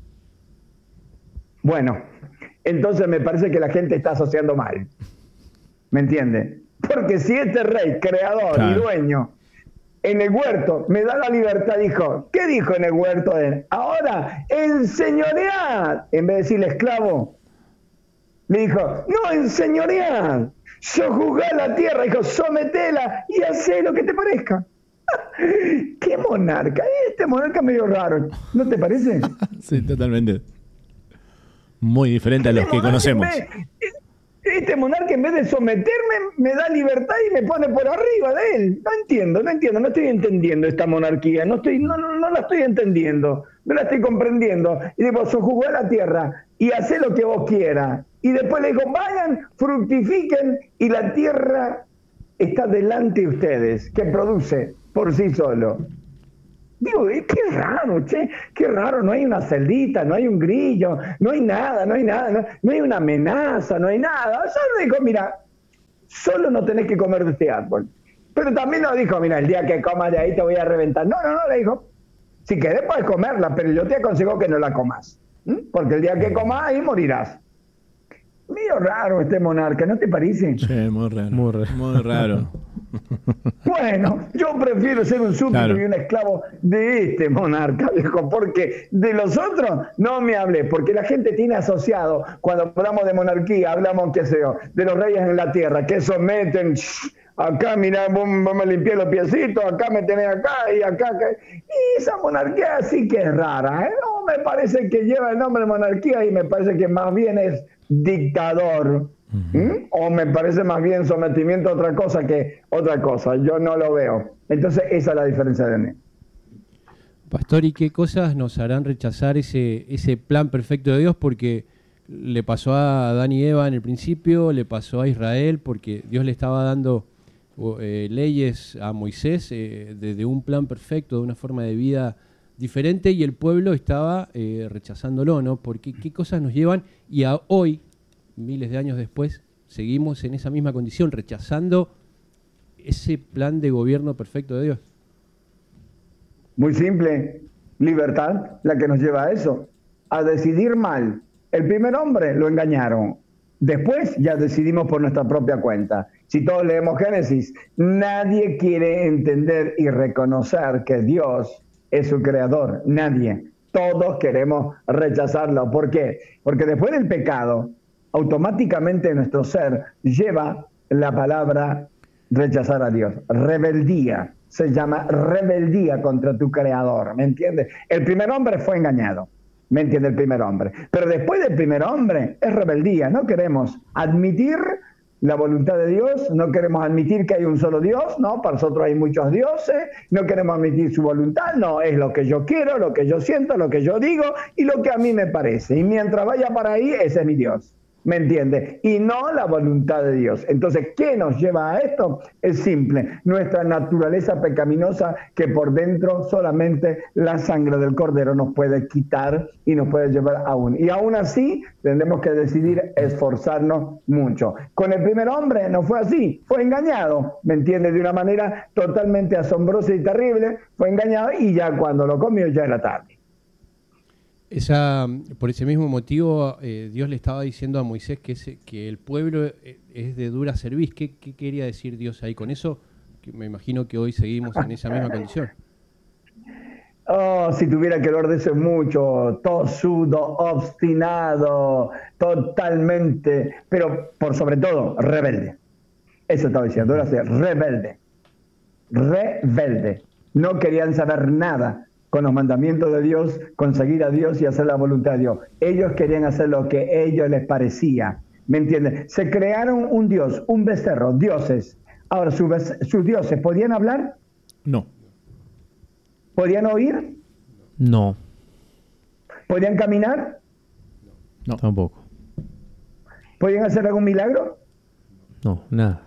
Bueno, entonces me parece que la gente está asociando mal. ¿Me entiende? Porque si este rey, creador claro. y dueño, en el huerto me da la libertad, dijo, ¿qué dijo en el huerto de él? Ahora, enseñoread. En vez de decirle esclavo, le dijo, no, enseñoread. Sojuzgá la tierra, dijo, sometela y hacé lo que te parezca. ¿Qué monarca? Este monarca medio raro, ¿no te parece? Sí, totalmente. Muy diferente a los Este que monarca conocemos. en vez- Este monarca en vez de someterme me da libertad y me pone por arriba de él. No entiendo, no entiendo, no estoy entendiendo esta monarquía, no estoy, no, no, no la estoy entendiendo, no la estoy comprendiendo. Y digo, sojuzgó la tierra y hacé lo que vos quieras. Y después le dijo, vayan, fructifiquen y la tierra está delante de ustedes, que produce por sí solo. Digo, eh, qué raro, che, qué raro, no hay una celdita, no hay un grillo, no hay nada, no hay nada, no, no hay una amenaza, no hay nada. Solo dijo, mira, solo no tenés que comer de este árbol. Pero también no dijo, mira, el día que comas de ahí te voy a reventar. No, no, no, le dijo, si querés puedes comerla, pero yo te aconsejo que no la comas, ¿m? Porque el día que comas ahí morirás. Medio raro este monarca, ¿no te parece? Sí, muy raro. Muy raro. Muy raro. Bueno, yo prefiero ser un súbdito Claro. y un esclavo de este monarca, viejo, porque de los otros no me hablé, porque la gente tiene asociado, cuando hablamos de monarquía, hablamos, qué sé yo, de los reyes en la tierra, que someten, shh, acá, mirá, vos, vos me limpié los piecitos, acá me tenés acá y acá, acá. Y esa monarquía sí que es rara, ¿eh? No, me parece que lleva el nombre de monarquía y me parece que más bien es dictador. ¿Mm? O me parece más bien sometimiento a otra cosa que otra cosa. Yo no lo veo. Entonces esa es la diferencia de mí. Pastor, ¿y qué cosas nos harán rechazar ese, ese plan perfecto de Dios? Porque le pasó a Adán y Eva en el principio, le pasó a Israel, porque Dios le estaba dando eh, leyes a Moisés eh, desde un plan perfecto, de una forma de vida diferente, y el pueblo estaba eh, rechazándolo, ¿no? Porque qué cosas nos llevan, y a hoy, miles de años después, seguimos en esa misma condición, rechazando ese plan de gobierno perfecto de Dios. Muy simple, libertad, la que nos lleva a eso, a decidir mal. El primer hombre lo engañaron. Después ya decidimos por nuestra propia cuenta. Si todos leemos Génesis, nadie quiere entender y reconocer que Dios es su creador. Nadie. Todos queremos rechazarlo. ¿Por qué? Porque después del pecado, automáticamente nuestro ser lleva la palabra rechazar a Dios. Rebeldía. Se llama rebeldía contra tu creador. ¿Me entiendes? El primer hombre fue engañado. ¿Me entiende? El primer hombre. Pero después del primer hombre es rebeldía. No queremos admitir la voluntad de Dios, no queremos admitir que hay un solo Dios, no, para nosotros hay muchos dioses, no queremos admitir su voluntad, no, es lo que yo quiero, lo que yo siento, lo que yo digo y lo que a mí me parece. Y mientras vaya para ahí, ese es mi Dios. ¿Me entiende? Y no la voluntad de Dios. Entonces, ¿qué nos lleva a esto? Es simple, nuestra naturaleza pecaminosa que por dentro solamente la sangre del Cordero nos puede quitar y nos puede llevar aún. Y aún así, tendremos que decidir esforzarnos mucho. Con el primer hombre no fue así, fue engañado, ¿me entiende? De una manera totalmente asombrosa y terrible, fue engañado y ya cuando lo comió ya era tarde. Esa, por ese mismo motivo, eh, Dios le estaba diciendo a Moisés que, ese, que el pueblo es de dura cerviz. ¿Qué, ¿Qué quería decir Dios ahí con eso? Que me imagino que hoy seguimos en esa misma condición. Oh, si tuviera que hablar de eso mucho, tosudo, obstinado, totalmente, pero por sobre todo, rebelde. Eso estaba diciendo, era ser rebelde. Rebelde. No querían saber nada con los mandamientos de Dios, con seguir a Dios y hacer la voluntad de Dios. Ellos querían hacer lo que a ellos les parecía. ¿Me entienden? Se crearon un Dios, un becerro, dioses. Ahora, ¿sus, sus dioses podían hablar? No. ¿Podían oír? No. ¿Podían caminar? No. Tampoco. ¿Podían hacer algún milagro? No, nada.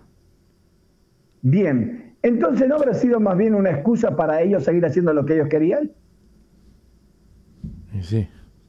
Bien. Entonces, ¿no habrá sido más bien una excusa para ellos seguir haciendo lo que ellos querían? Sí.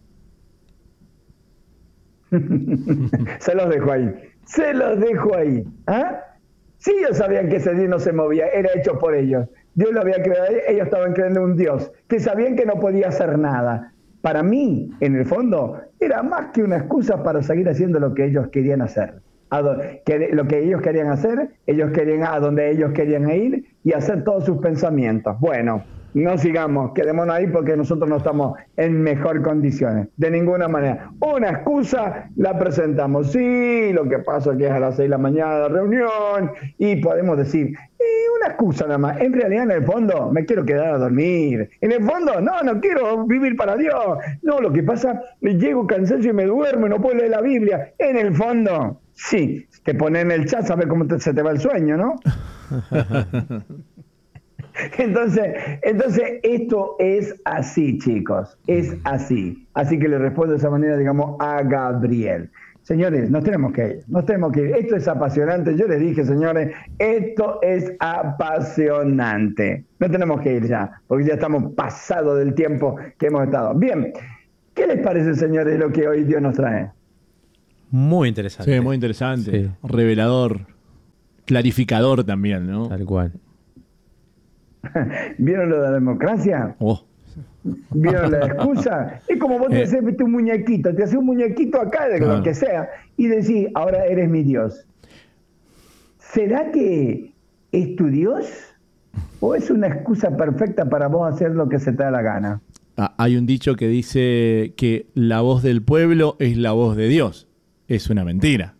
Se los dejo ahí. Se los dejo ahí. ¿Ah? Sí, ellos sabían que ese Dios no se movía, era hecho por ellos. Dios lo había creado, ellos estaban creyendo en un Dios, que sabían que no podía hacer nada. Para mí, en el fondo, era más que una excusa para seguir haciendo lo que ellos querían hacer. A do, que, lo que ellos querían hacer, ellos querían a donde ellos querían ir y hacer todos sus pensamientos. Bueno, no sigamos, quedémonos ahí porque nosotros no estamos en mejor condiciones, de ninguna manera. Una excusa la presentamos, sí, lo que pasa es que es a las seis de la mañana la reunión y podemos decir, y una excusa nada más. En realidad, en el fondo, me quiero quedar a dormir. En el fondo, no, no quiero vivir para Dios. No, lo que pasa, llego cansado y me duermo y no puedo leer la Biblia. En el fondo, sí, te pones en el chat, sabes cómo te, se te va el sueño, ¿no? Entonces, entonces, esto es así, chicos, es así. Así que le respondo de esa manera, digamos, a Gabriel. Señores, nos tenemos que ir, nos tenemos que ir. Esto es apasionante. Yo les dije, señores, esto es apasionante. No tenemos que ir ya, porque ya estamos pasados del tiempo que hemos estado. Bien, ¿qué les parece, señores, lo que hoy Dios nos trae? Muy interesante. Sí, muy interesante. Sí. Revelador, clarificador también, ¿no? Tal cual. ¿Vieron lo de la democracia? Oh. ¿Vieron la excusa? Es como vos te Eh. haces un muñequito, te haces un muñequito acá de Claro. lo que sea y decís, ahora eres mi Dios. ¿Será que es tu Dios? ¿O es una excusa perfecta para vos hacer lo que se te da la gana? Ah, hay un dicho que dice que la voz del pueblo es la voz de Dios. Es una mentira.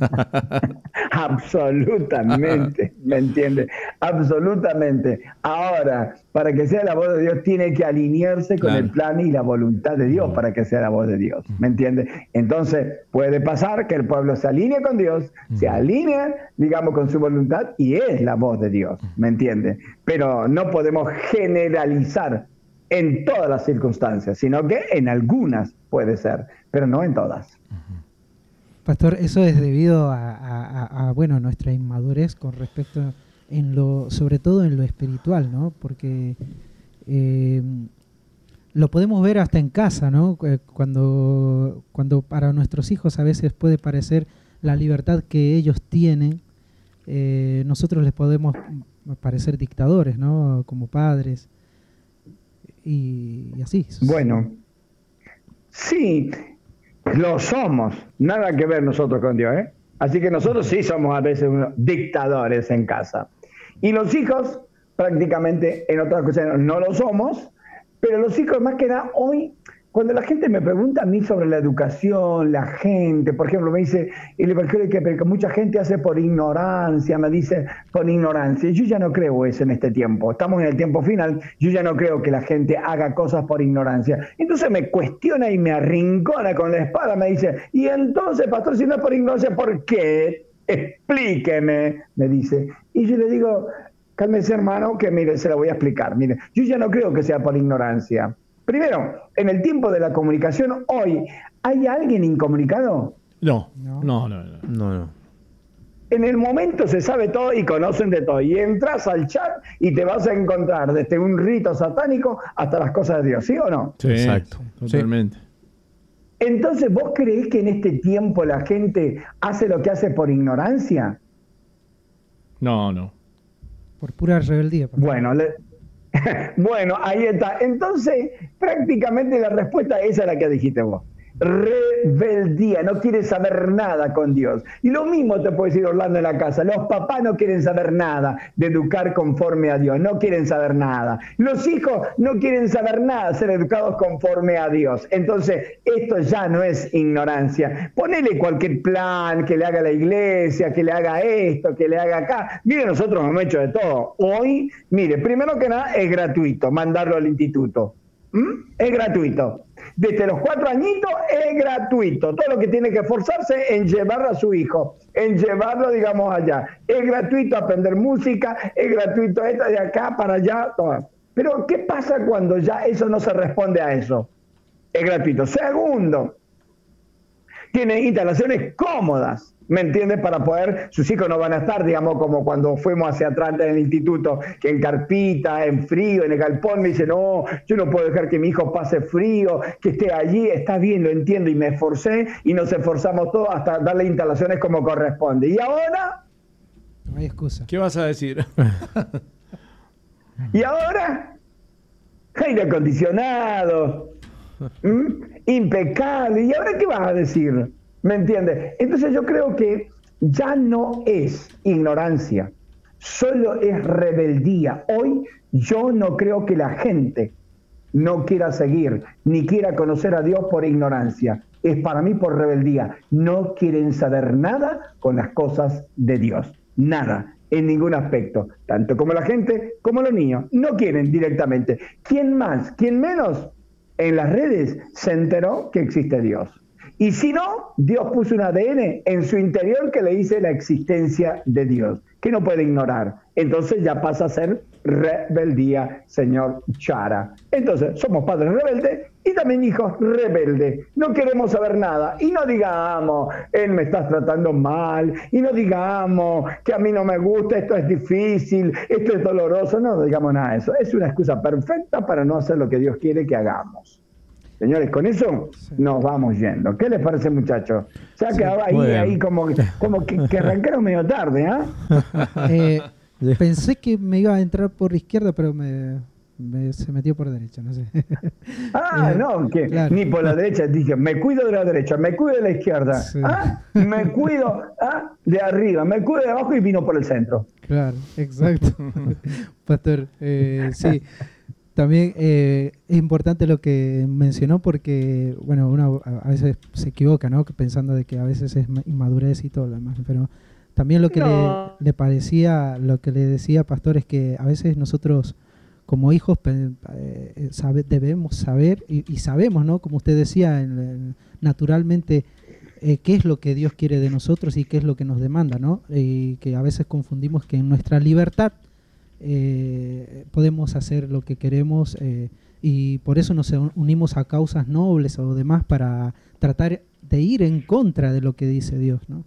Absolutamente, ¿me entiendes? Absolutamente. Ahora, para que sea la voz de Dios, tiene que alinearse con Claro. el plan y la voluntad de Dios para que sea la voz de Dios, ¿me entiendes? Entonces, puede pasar que el pueblo se alinee con Dios, se alinea, digamos, con su voluntad y es la voz de Dios, ¿me entiendes? Pero no podemos generalizar en todas las circunstancias, sino que en algunas puede ser, pero no en todas. Pastor, eso es debido a, a- a- a, bueno, nuestra inmadurez con respecto en lo, sobre todo en lo espiritual, ¿no? Porque eh, lo podemos ver hasta en casa, ¿no? Eh, Cuando, cuando para nuestros hijos a veces puede parecer la libertad que ellos tienen, eh, nosotros les podemos parecer dictadores, ¿no? Como padres y, y así. Bueno, sí, lo somos, nada que ver nosotros con Dios, ¿eh? Así que nosotros sí somos a veces unos dictadores en casa. Y los hijos, prácticamente en otras cosas no lo somos, pero los hijos más que nada hoy, cuando la gente me pregunta a mí sobre la educación, la gente, por ejemplo, me dice, el evangelio que, que mucha gente hace por ignorancia, me dice por ignorancia. Yo ya no creo eso en este tiempo. Estamos en el tiempo final, yo ya no creo que la gente haga cosas por ignorancia. Entonces me cuestiona y me arrincona con la espada, me dice, y entonces, pastor, si no es por ignorancia, ¿por qué? Explíqueme, me dice. Y yo le digo, cálmese, hermano, que mire, se lo voy a explicar. Mire, yo ya no creo que sea por ignorancia. Primero, en el tiempo de la comunicación hoy, ¿hay alguien incomunicado? No, No. no, no, no. No, no. En el momento se sabe todo y conocen de todo. Y entras al chat y te vas a encontrar desde un rito satánico hasta las cosas de Dios, ¿sí o no? Sí, Exacto. totalmente. Entonces, ¿vos creés que en este tiempo la gente hace lo que hace por ignorancia? No, no. Por pura rebeldía. pastor. Bueno, le- bueno, ahí está. Entonces, prácticamente la respuesta esa es la que dijiste vos. Rebeldía, no quiere saber nada con Dios. Y lo mismo te puede decir Orlando en la casa. Los papás no quieren saber nada de educar conforme a Dios, no quieren saber nada. Los hijos no quieren saber nada, ser educados conforme a Dios. Entonces, esto ya no es ignorancia. Ponele cualquier plan que le haga la iglesia, que le haga esto, que le haga acá. Mire, nosotros hemos hecho de todo. Hoy, mire, primero que nada, es gratuito mandarlo al instituto. ¿Mm? Es gratuito. Desde los cuatro añitos es gratuito. Todo lo que tiene que esforzarse en llevar a su hijo, en llevarlo, digamos, allá. Es gratuito aprender música, es gratuito esto de acá para allá, todo. Pero, ¿qué pasa cuando ya eso no se responde a eso? Es gratuito. Segundo, tiene instalaciones cómodas, ¿me entiendes? Para poder, sus hijos no van a estar, digamos, como cuando fuimos hacia atrás en el instituto, que en carpita, en frío, en el galpón, me dice, no, yo no puedo dejar que mi hijo pase frío, que esté allí, está bien, lo entiendo, y me esforcé, y nos esforzamos todos hasta darle instalaciones como corresponde. Y ahora, No hay excusa. ¿Qué vas a decir? y ahora, aire acondicionado, ¿Mm? impecable, ¿y ahora qué vas a decir? ¿Me entiendes? Entonces yo creo que ya no es ignorancia, solo es rebeldía. Hoy yo no creo que la gente no quiera seguir ni quiera conocer a Dios por ignorancia. Es para mí por rebeldía. No quieren saber nada con las cosas de Dios. Nada. en ningún aspecto, tanto como la gente como los niños. No quieren directamente. ¿Quién más? ¿Quién menos? En las redes se enteró que existe Dios. Y si no, Dios puso un A D N en su interior que le dice la existencia de Dios, que no puede ignorar. Entonces ya pasa a ser rebeldía, señor Chara. Entonces, somos padres rebeldes y también hijos rebeldes. No queremos saber nada. Y no digamos, él me está tratando mal. Y no digamos que a mí no me gusta, esto es difícil, esto es doloroso. No, no digamos nada de eso. Es una excusa perfecta para no hacer lo que Dios quiere que hagamos. Señores, con eso sí. Nos vamos yendo. ¿Qué les parece, muchachos? Se ha quedado sí, ahí, ahí como, como que, que arrancaron medio tarde, ¿eh? eh Pensé que me iba a entrar por izquierda, pero me, me se metió por derecha, no sé. Ah, eh, no, que claro. Ni por la derecha. Dije, me cuido de la derecha, me cuido de la izquierda. Sí. ¿Ah? Me cuido ¿ah? de arriba, me cuido de abajo y vino por el centro. Claro, exacto. Pastor, eh, sí. También eh, es importante lo que mencionó porque, bueno, uno a veces se equivoca, ¿no? Pensando de que a veces es inmadurez y todo lo demás, pero también lo que no. le, le parecía, lo que le decía Pastor es que a veces nosotros como hijos eh, sabe, debemos saber y, y sabemos, ¿no? Como usted decía, en, en, naturalmente eh, qué es lo que Dios quiere de nosotros y qué es lo que nos demanda, ¿no? Y que a veces confundimos que en nuestra libertad Eh, podemos hacer lo que queremos eh, y por eso nos unimos a causas nobles o demás para tratar de ir en contra de lo que dice Dios, ¿no?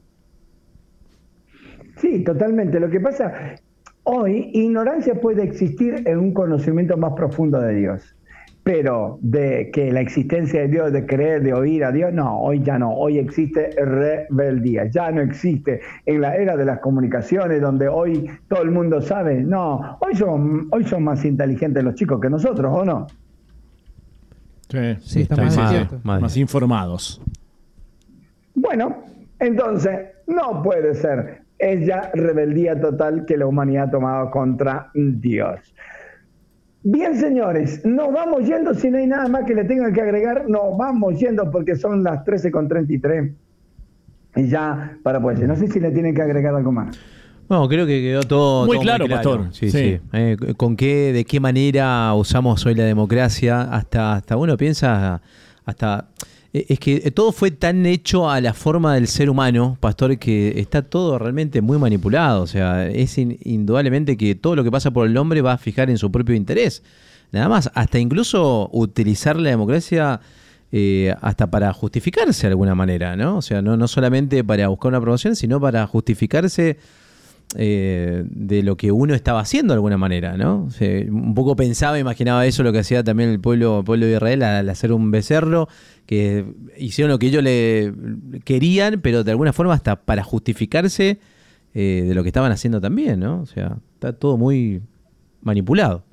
Sí, totalmente. Lo que pasa, hoy ignorancia puede existir en un conocimiento más profundo de Dios, pero de que la existencia de Dios, de creer, de oír a Dios, no, hoy ya no, hoy existe rebeldía, ya no existe en la era de las comunicaciones donde hoy todo el mundo sabe, no, hoy son, hoy son más inteligentes los chicos que nosotros, ¿o no? Sí, sí, está más, más, más informados. Bueno, entonces, no puede ser, es ya rebeldía total que la humanidad ha tomado contra Dios. Bien, señores, nos vamos yendo, si no hay nada más que le tengan que agregar, nos vamos yendo porque son las trece con treinta y tres. Y ya, para pues, no sé si le tienen que agregar algo más. Bueno, creo que quedó todo muy todo claro, muy claro, Pastor. Sí, sí. sí. Eh, con qué, de qué manera usamos hoy la democracia, hasta, hasta uno piensa, hasta... Es que todo fue tan hecho a la forma del ser humano, Pastor, que está todo realmente muy manipulado. O sea, es in, indudablemente que todo lo que pasa por el hombre va a fijar en su propio interés. Nada más, hasta incluso utilizar la democracia eh, hasta para justificarse de alguna manera, ¿no? O sea, no, no solamente para buscar una aprobación, sino para justificarse eh, de lo que uno estaba haciendo de alguna manera, ¿no? O sea, un poco pensaba, imaginaba eso, lo que hacía también el pueblo, el pueblo de Israel al hacer un becerro, que hicieron lo que ellos le querían, pero de alguna forma hasta para justificarse eh, de lo que estaban haciendo también, ¿no? O sea, está todo muy manipulado.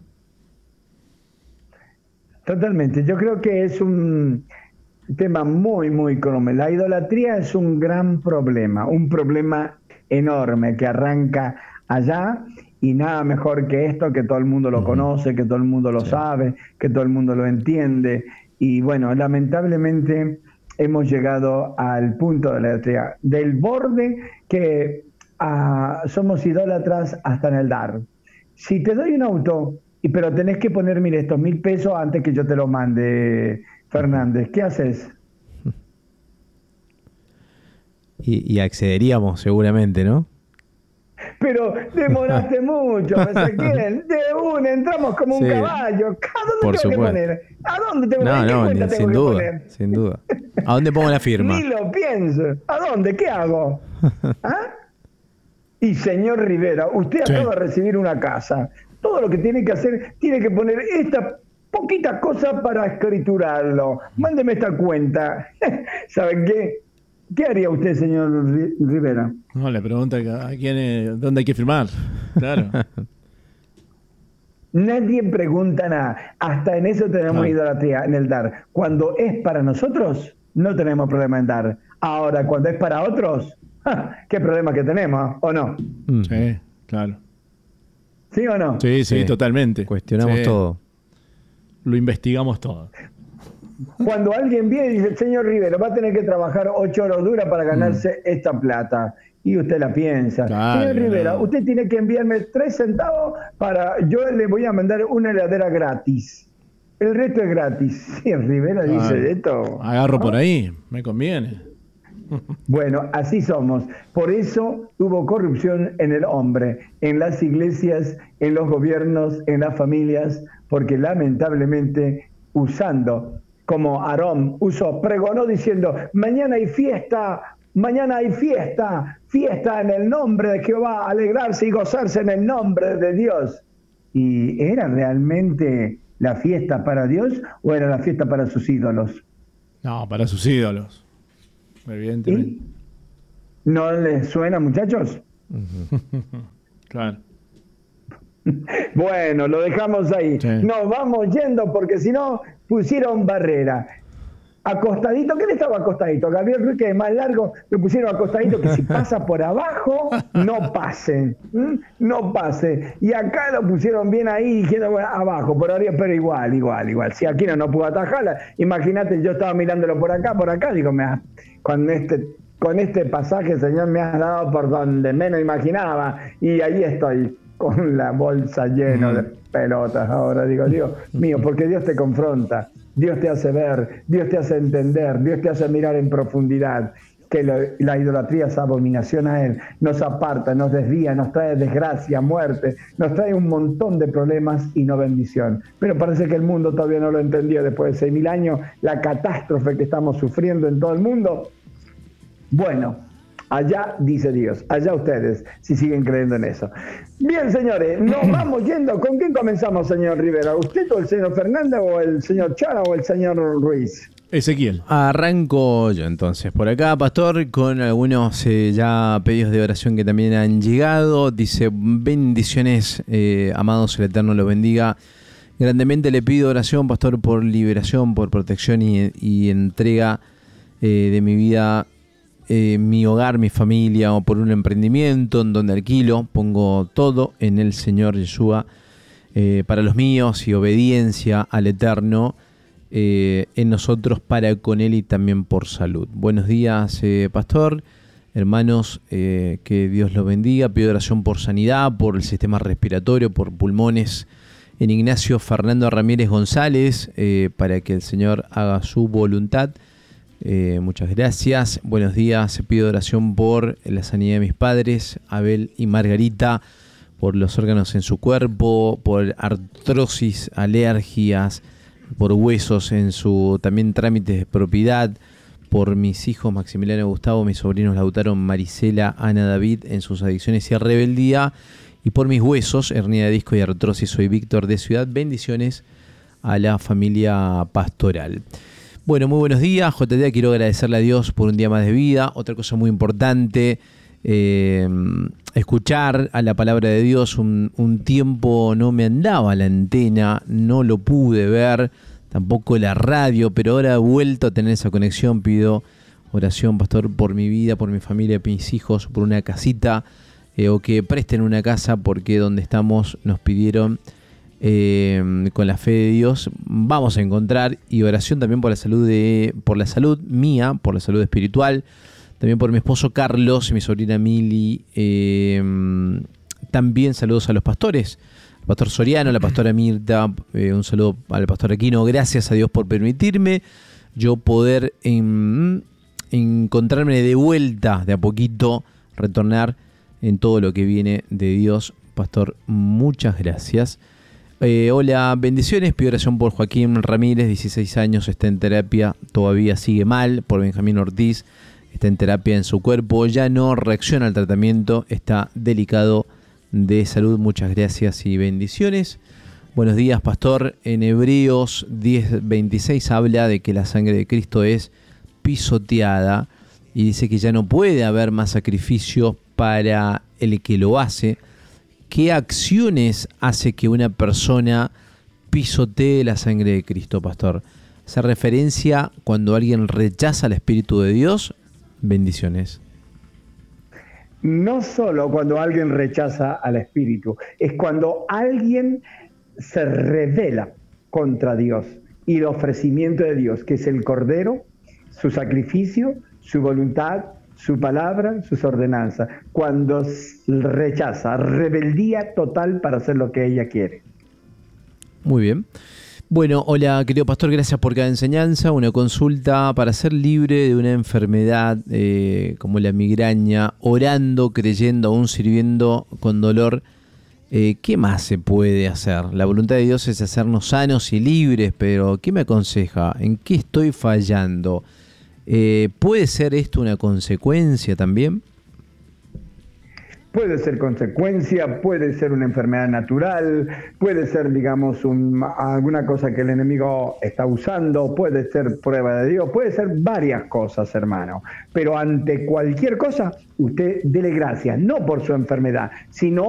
Totalmente. Yo creo que es un tema muy, muy común. La idolatría es un gran problema, un problema enorme que arranca allá y nada mejor que esto, que todo el mundo lo conoce, que todo el mundo lo sí. sabe, que todo el mundo lo entiende. Y bueno, lamentablemente hemos llegado al punto de la idolatría, del borde que uh, somos idólatras hasta en el dar. Si te doy un auto, y pero tenés que poner, mire, estos mil pesos antes que yo te lo mande, Fernández, ¿qué haces? Y, y accederíamos seguramente, ¿no? Pero demoraste mucho, Ezequiel. De una entramos como sí. un caballo. ¿A dónde Por tengo supuesto. que poner? ¿A dónde tengo no, que poner? No, ¿Qué no, tengo sin que duda, poner? sin duda. ¿A dónde pongo la firma? Ni lo pienso. ¿A dónde? ¿Qué hago? ¿Ah? Y señor Rivera, usted sí. acaba de recibir una casa. Todo lo que tiene que hacer, tiene que poner esta poquita cosa para escriturarlo. Mándeme esta cuenta. ¿Saben qué? ¿Qué haría usted, señor Rivera? No, le pregunta a quién es, dónde hay que firmar. Claro. Nadie pregunta nada. Hasta en eso tenemos ah. idolatría, en el dar. Cuando es para nosotros, no tenemos problema en dar. Ahora, cuando es para otros, ¡ja! ¿Qué problema que tenemos? ¿O no? Mm. Sí, claro. ¿Sí o no? Sí, sí, sí. totalmente. Cuestionamos sí. todo. Lo investigamos todo. Cuando alguien viene y dice, señor Rivera, va a tener que trabajar ocho horas duras para ganarse mm. esta plata. Y usted la piensa. Claro, Señor Rivera, no. usted tiene que enviarme tres centavos para... Yo le voy a mandar una heladera gratis. El resto es gratis. Sí, Rivera Claro. dice esto. Agarro ¿no? por ahí, me conviene. Bueno, así somos. Por eso hubo corrupción en el hombre, en las iglesias, en los gobiernos, en las familias, porque lamentablemente usando, como Aarón usó, pregonó diciendo, mañana hay fiesta, mañana hay fiesta, fiesta en el nombre de Jehová, alegrarse y gozarse en el nombre de Dios. ¿Y era realmente la fiesta para Dios o era la fiesta para sus ídolos? No, para sus ídolos. Evidentemente. ¿Y? ¿No les suena, muchachos? Claro. Bueno, lo dejamos ahí. Sí. Nos vamos yendo porque si no pusieron barrera. Acostadito, ¿quién estaba acostadito? Gabriel Ruiz, que es más largo, lo pusieron acostadito, que si pasa por abajo, no pasen, ¿m? no pase. Y acá lo pusieron bien ahí, diciendo, bueno, abajo, por arriba, pero igual, igual, igual. Si aquí no, no pudo atajarla, imagínate, yo estaba mirándolo por acá, por acá, digo, me ha, con este con este pasaje, Señor, me has dado por donde menos imaginaba, y ahí estoy, con la bolsa llena de pelotas ahora, digo, Dios mío, porque Dios te confronta, Dios te hace ver, Dios te hace entender, Dios te hace mirar en profundidad, que lo, la idolatría es abominación a Él, nos aparta, nos desvía, nos trae desgracia, muerte, nos trae un montón de problemas y no bendición. Pero parece que el mundo todavía no lo entendió después de seis mil años, la catástrofe que estamos sufriendo en todo el mundo. Bueno, allá dice Dios, allá ustedes, si siguen creyendo en eso. Bien, señores, nos vamos yendo. ¿Con quién comenzamos, señor Rivera? ¿Usted o el señor Fernández o el señor Chara o el señor Ruiz? Ezequiel. Arranco yo entonces por acá, pastor, con algunos eh, ya pedidos de oración que también han llegado. Dice, bendiciones, eh, amados, el Eterno los bendiga. Grandemente le pido oración, pastor, por liberación, por protección y, y entrega eh, de mi vida, eh, mi hogar, mi familia, o por un emprendimiento en donde alquilo. Pongo todo en el Señor Yeshua eh, para los míos y obediencia al Eterno. Eh, en nosotros para con Él y también por salud. Buenos días, eh, pastor, hermanos, eh, que Dios los bendiga. Pido oración por sanidad, por el sistema respiratorio, por pulmones en Ignacio Fernando Ramírez González, eh, para que el Señor haga su voluntad. Eh, muchas gracias. Buenos días, pido oración por la sanidad de mis padres, Abel y Margarita, por los órganos en su cuerpo, por artrosis, alergias, por huesos en su también trámites de propiedad, por mis hijos Maximiliano y Gustavo, mis sobrinos Lautaro, Marisela, Ana, David en sus adicciones y rebeldía, y por mis huesos, hernia de disco y artrosis. Soy Víctor de Ciudad. Bendiciones a la familia pastoral. Bueno, muy buenos días, J D. Quiero agradecerle a Dios por un día más de vida. Otra cosa muy importante, eh, escuchar a la palabra de Dios. Un, un tiempo no me andaba la antena, no lo pude ver, tampoco la radio, pero ahora he vuelto a tener esa conexión. Pido oración, pastor, por mi vida, por mi familia, por mis hijos, por una casita, eh, o que presten una casa, porque donde estamos nos pidieron, eh, con la fe de Dios vamos a encontrar. Y oración también por la salud de, por la salud mía, por la salud espiritual. También por mi esposo Carlos y mi sobrina Mili. Eh, también saludos a los pastores, al pastor Soriano, a la pastora Mirta. Eh, un saludo al pastor Aquino. Gracias a Dios por permitirme yo poder en, encontrarme de vuelta, de a poquito, retornar en todo lo que viene de Dios. Pastor, muchas gracias. Eh, hola, bendiciones. Pido oración por Joaquín Ramírez, dieciséis años, está en terapia, todavía sigue mal. Por Benjamín Ortiz, está en terapia en su cuerpo, ya no reacciona al tratamiento, está delicado de salud. Muchas gracias y bendiciones. Buenos días, pastor. En Hebreos diez veintiséis habla de que la sangre de Cristo es pisoteada y dice que ya no puede haber más sacrificio para el que lo hace. ¿Qué acciones hace que una persona pisotee la sangre de Cristo, pastor? ¿Hace referencia cuando alguien rechaza al Espíritu de Dios? Bendiciones. No solo cuando alguien rechaza al Espíritu, es cuando alguien se rebela contra Dios y el ofrecimiento de Dios, que es el Cordero, su sacrificio, su voluntad, su palabra, sus ordenanzas, cuando rechaza, rebeldía total para hacer lo que ella quiere. Muy bien. Bueno, hola querido pastor, gracias por cada enseñanza. Una consulta: para ser libre de una enfermedad eh, como la migraña, orando, creyendo, aún sirviendo con dolor, eh, ¿qué más se puede hacer? La voluntad de Dios es hacernos sanos y libres, pero ¿qué me aconseja? ¿En qué estoy fallando? Eh, ¿Puede ser esto una consecuencia también? Puede ser consecuencia, puede ser una enfermedad natural, puede ser, digamos, un, alguna cosa que el enemigo está usando, puede ser prueba de Dios, puede ser varias cosas, hermano. Pero ante cualquier cosa, usted dele gracias, no por su enfermedad, sino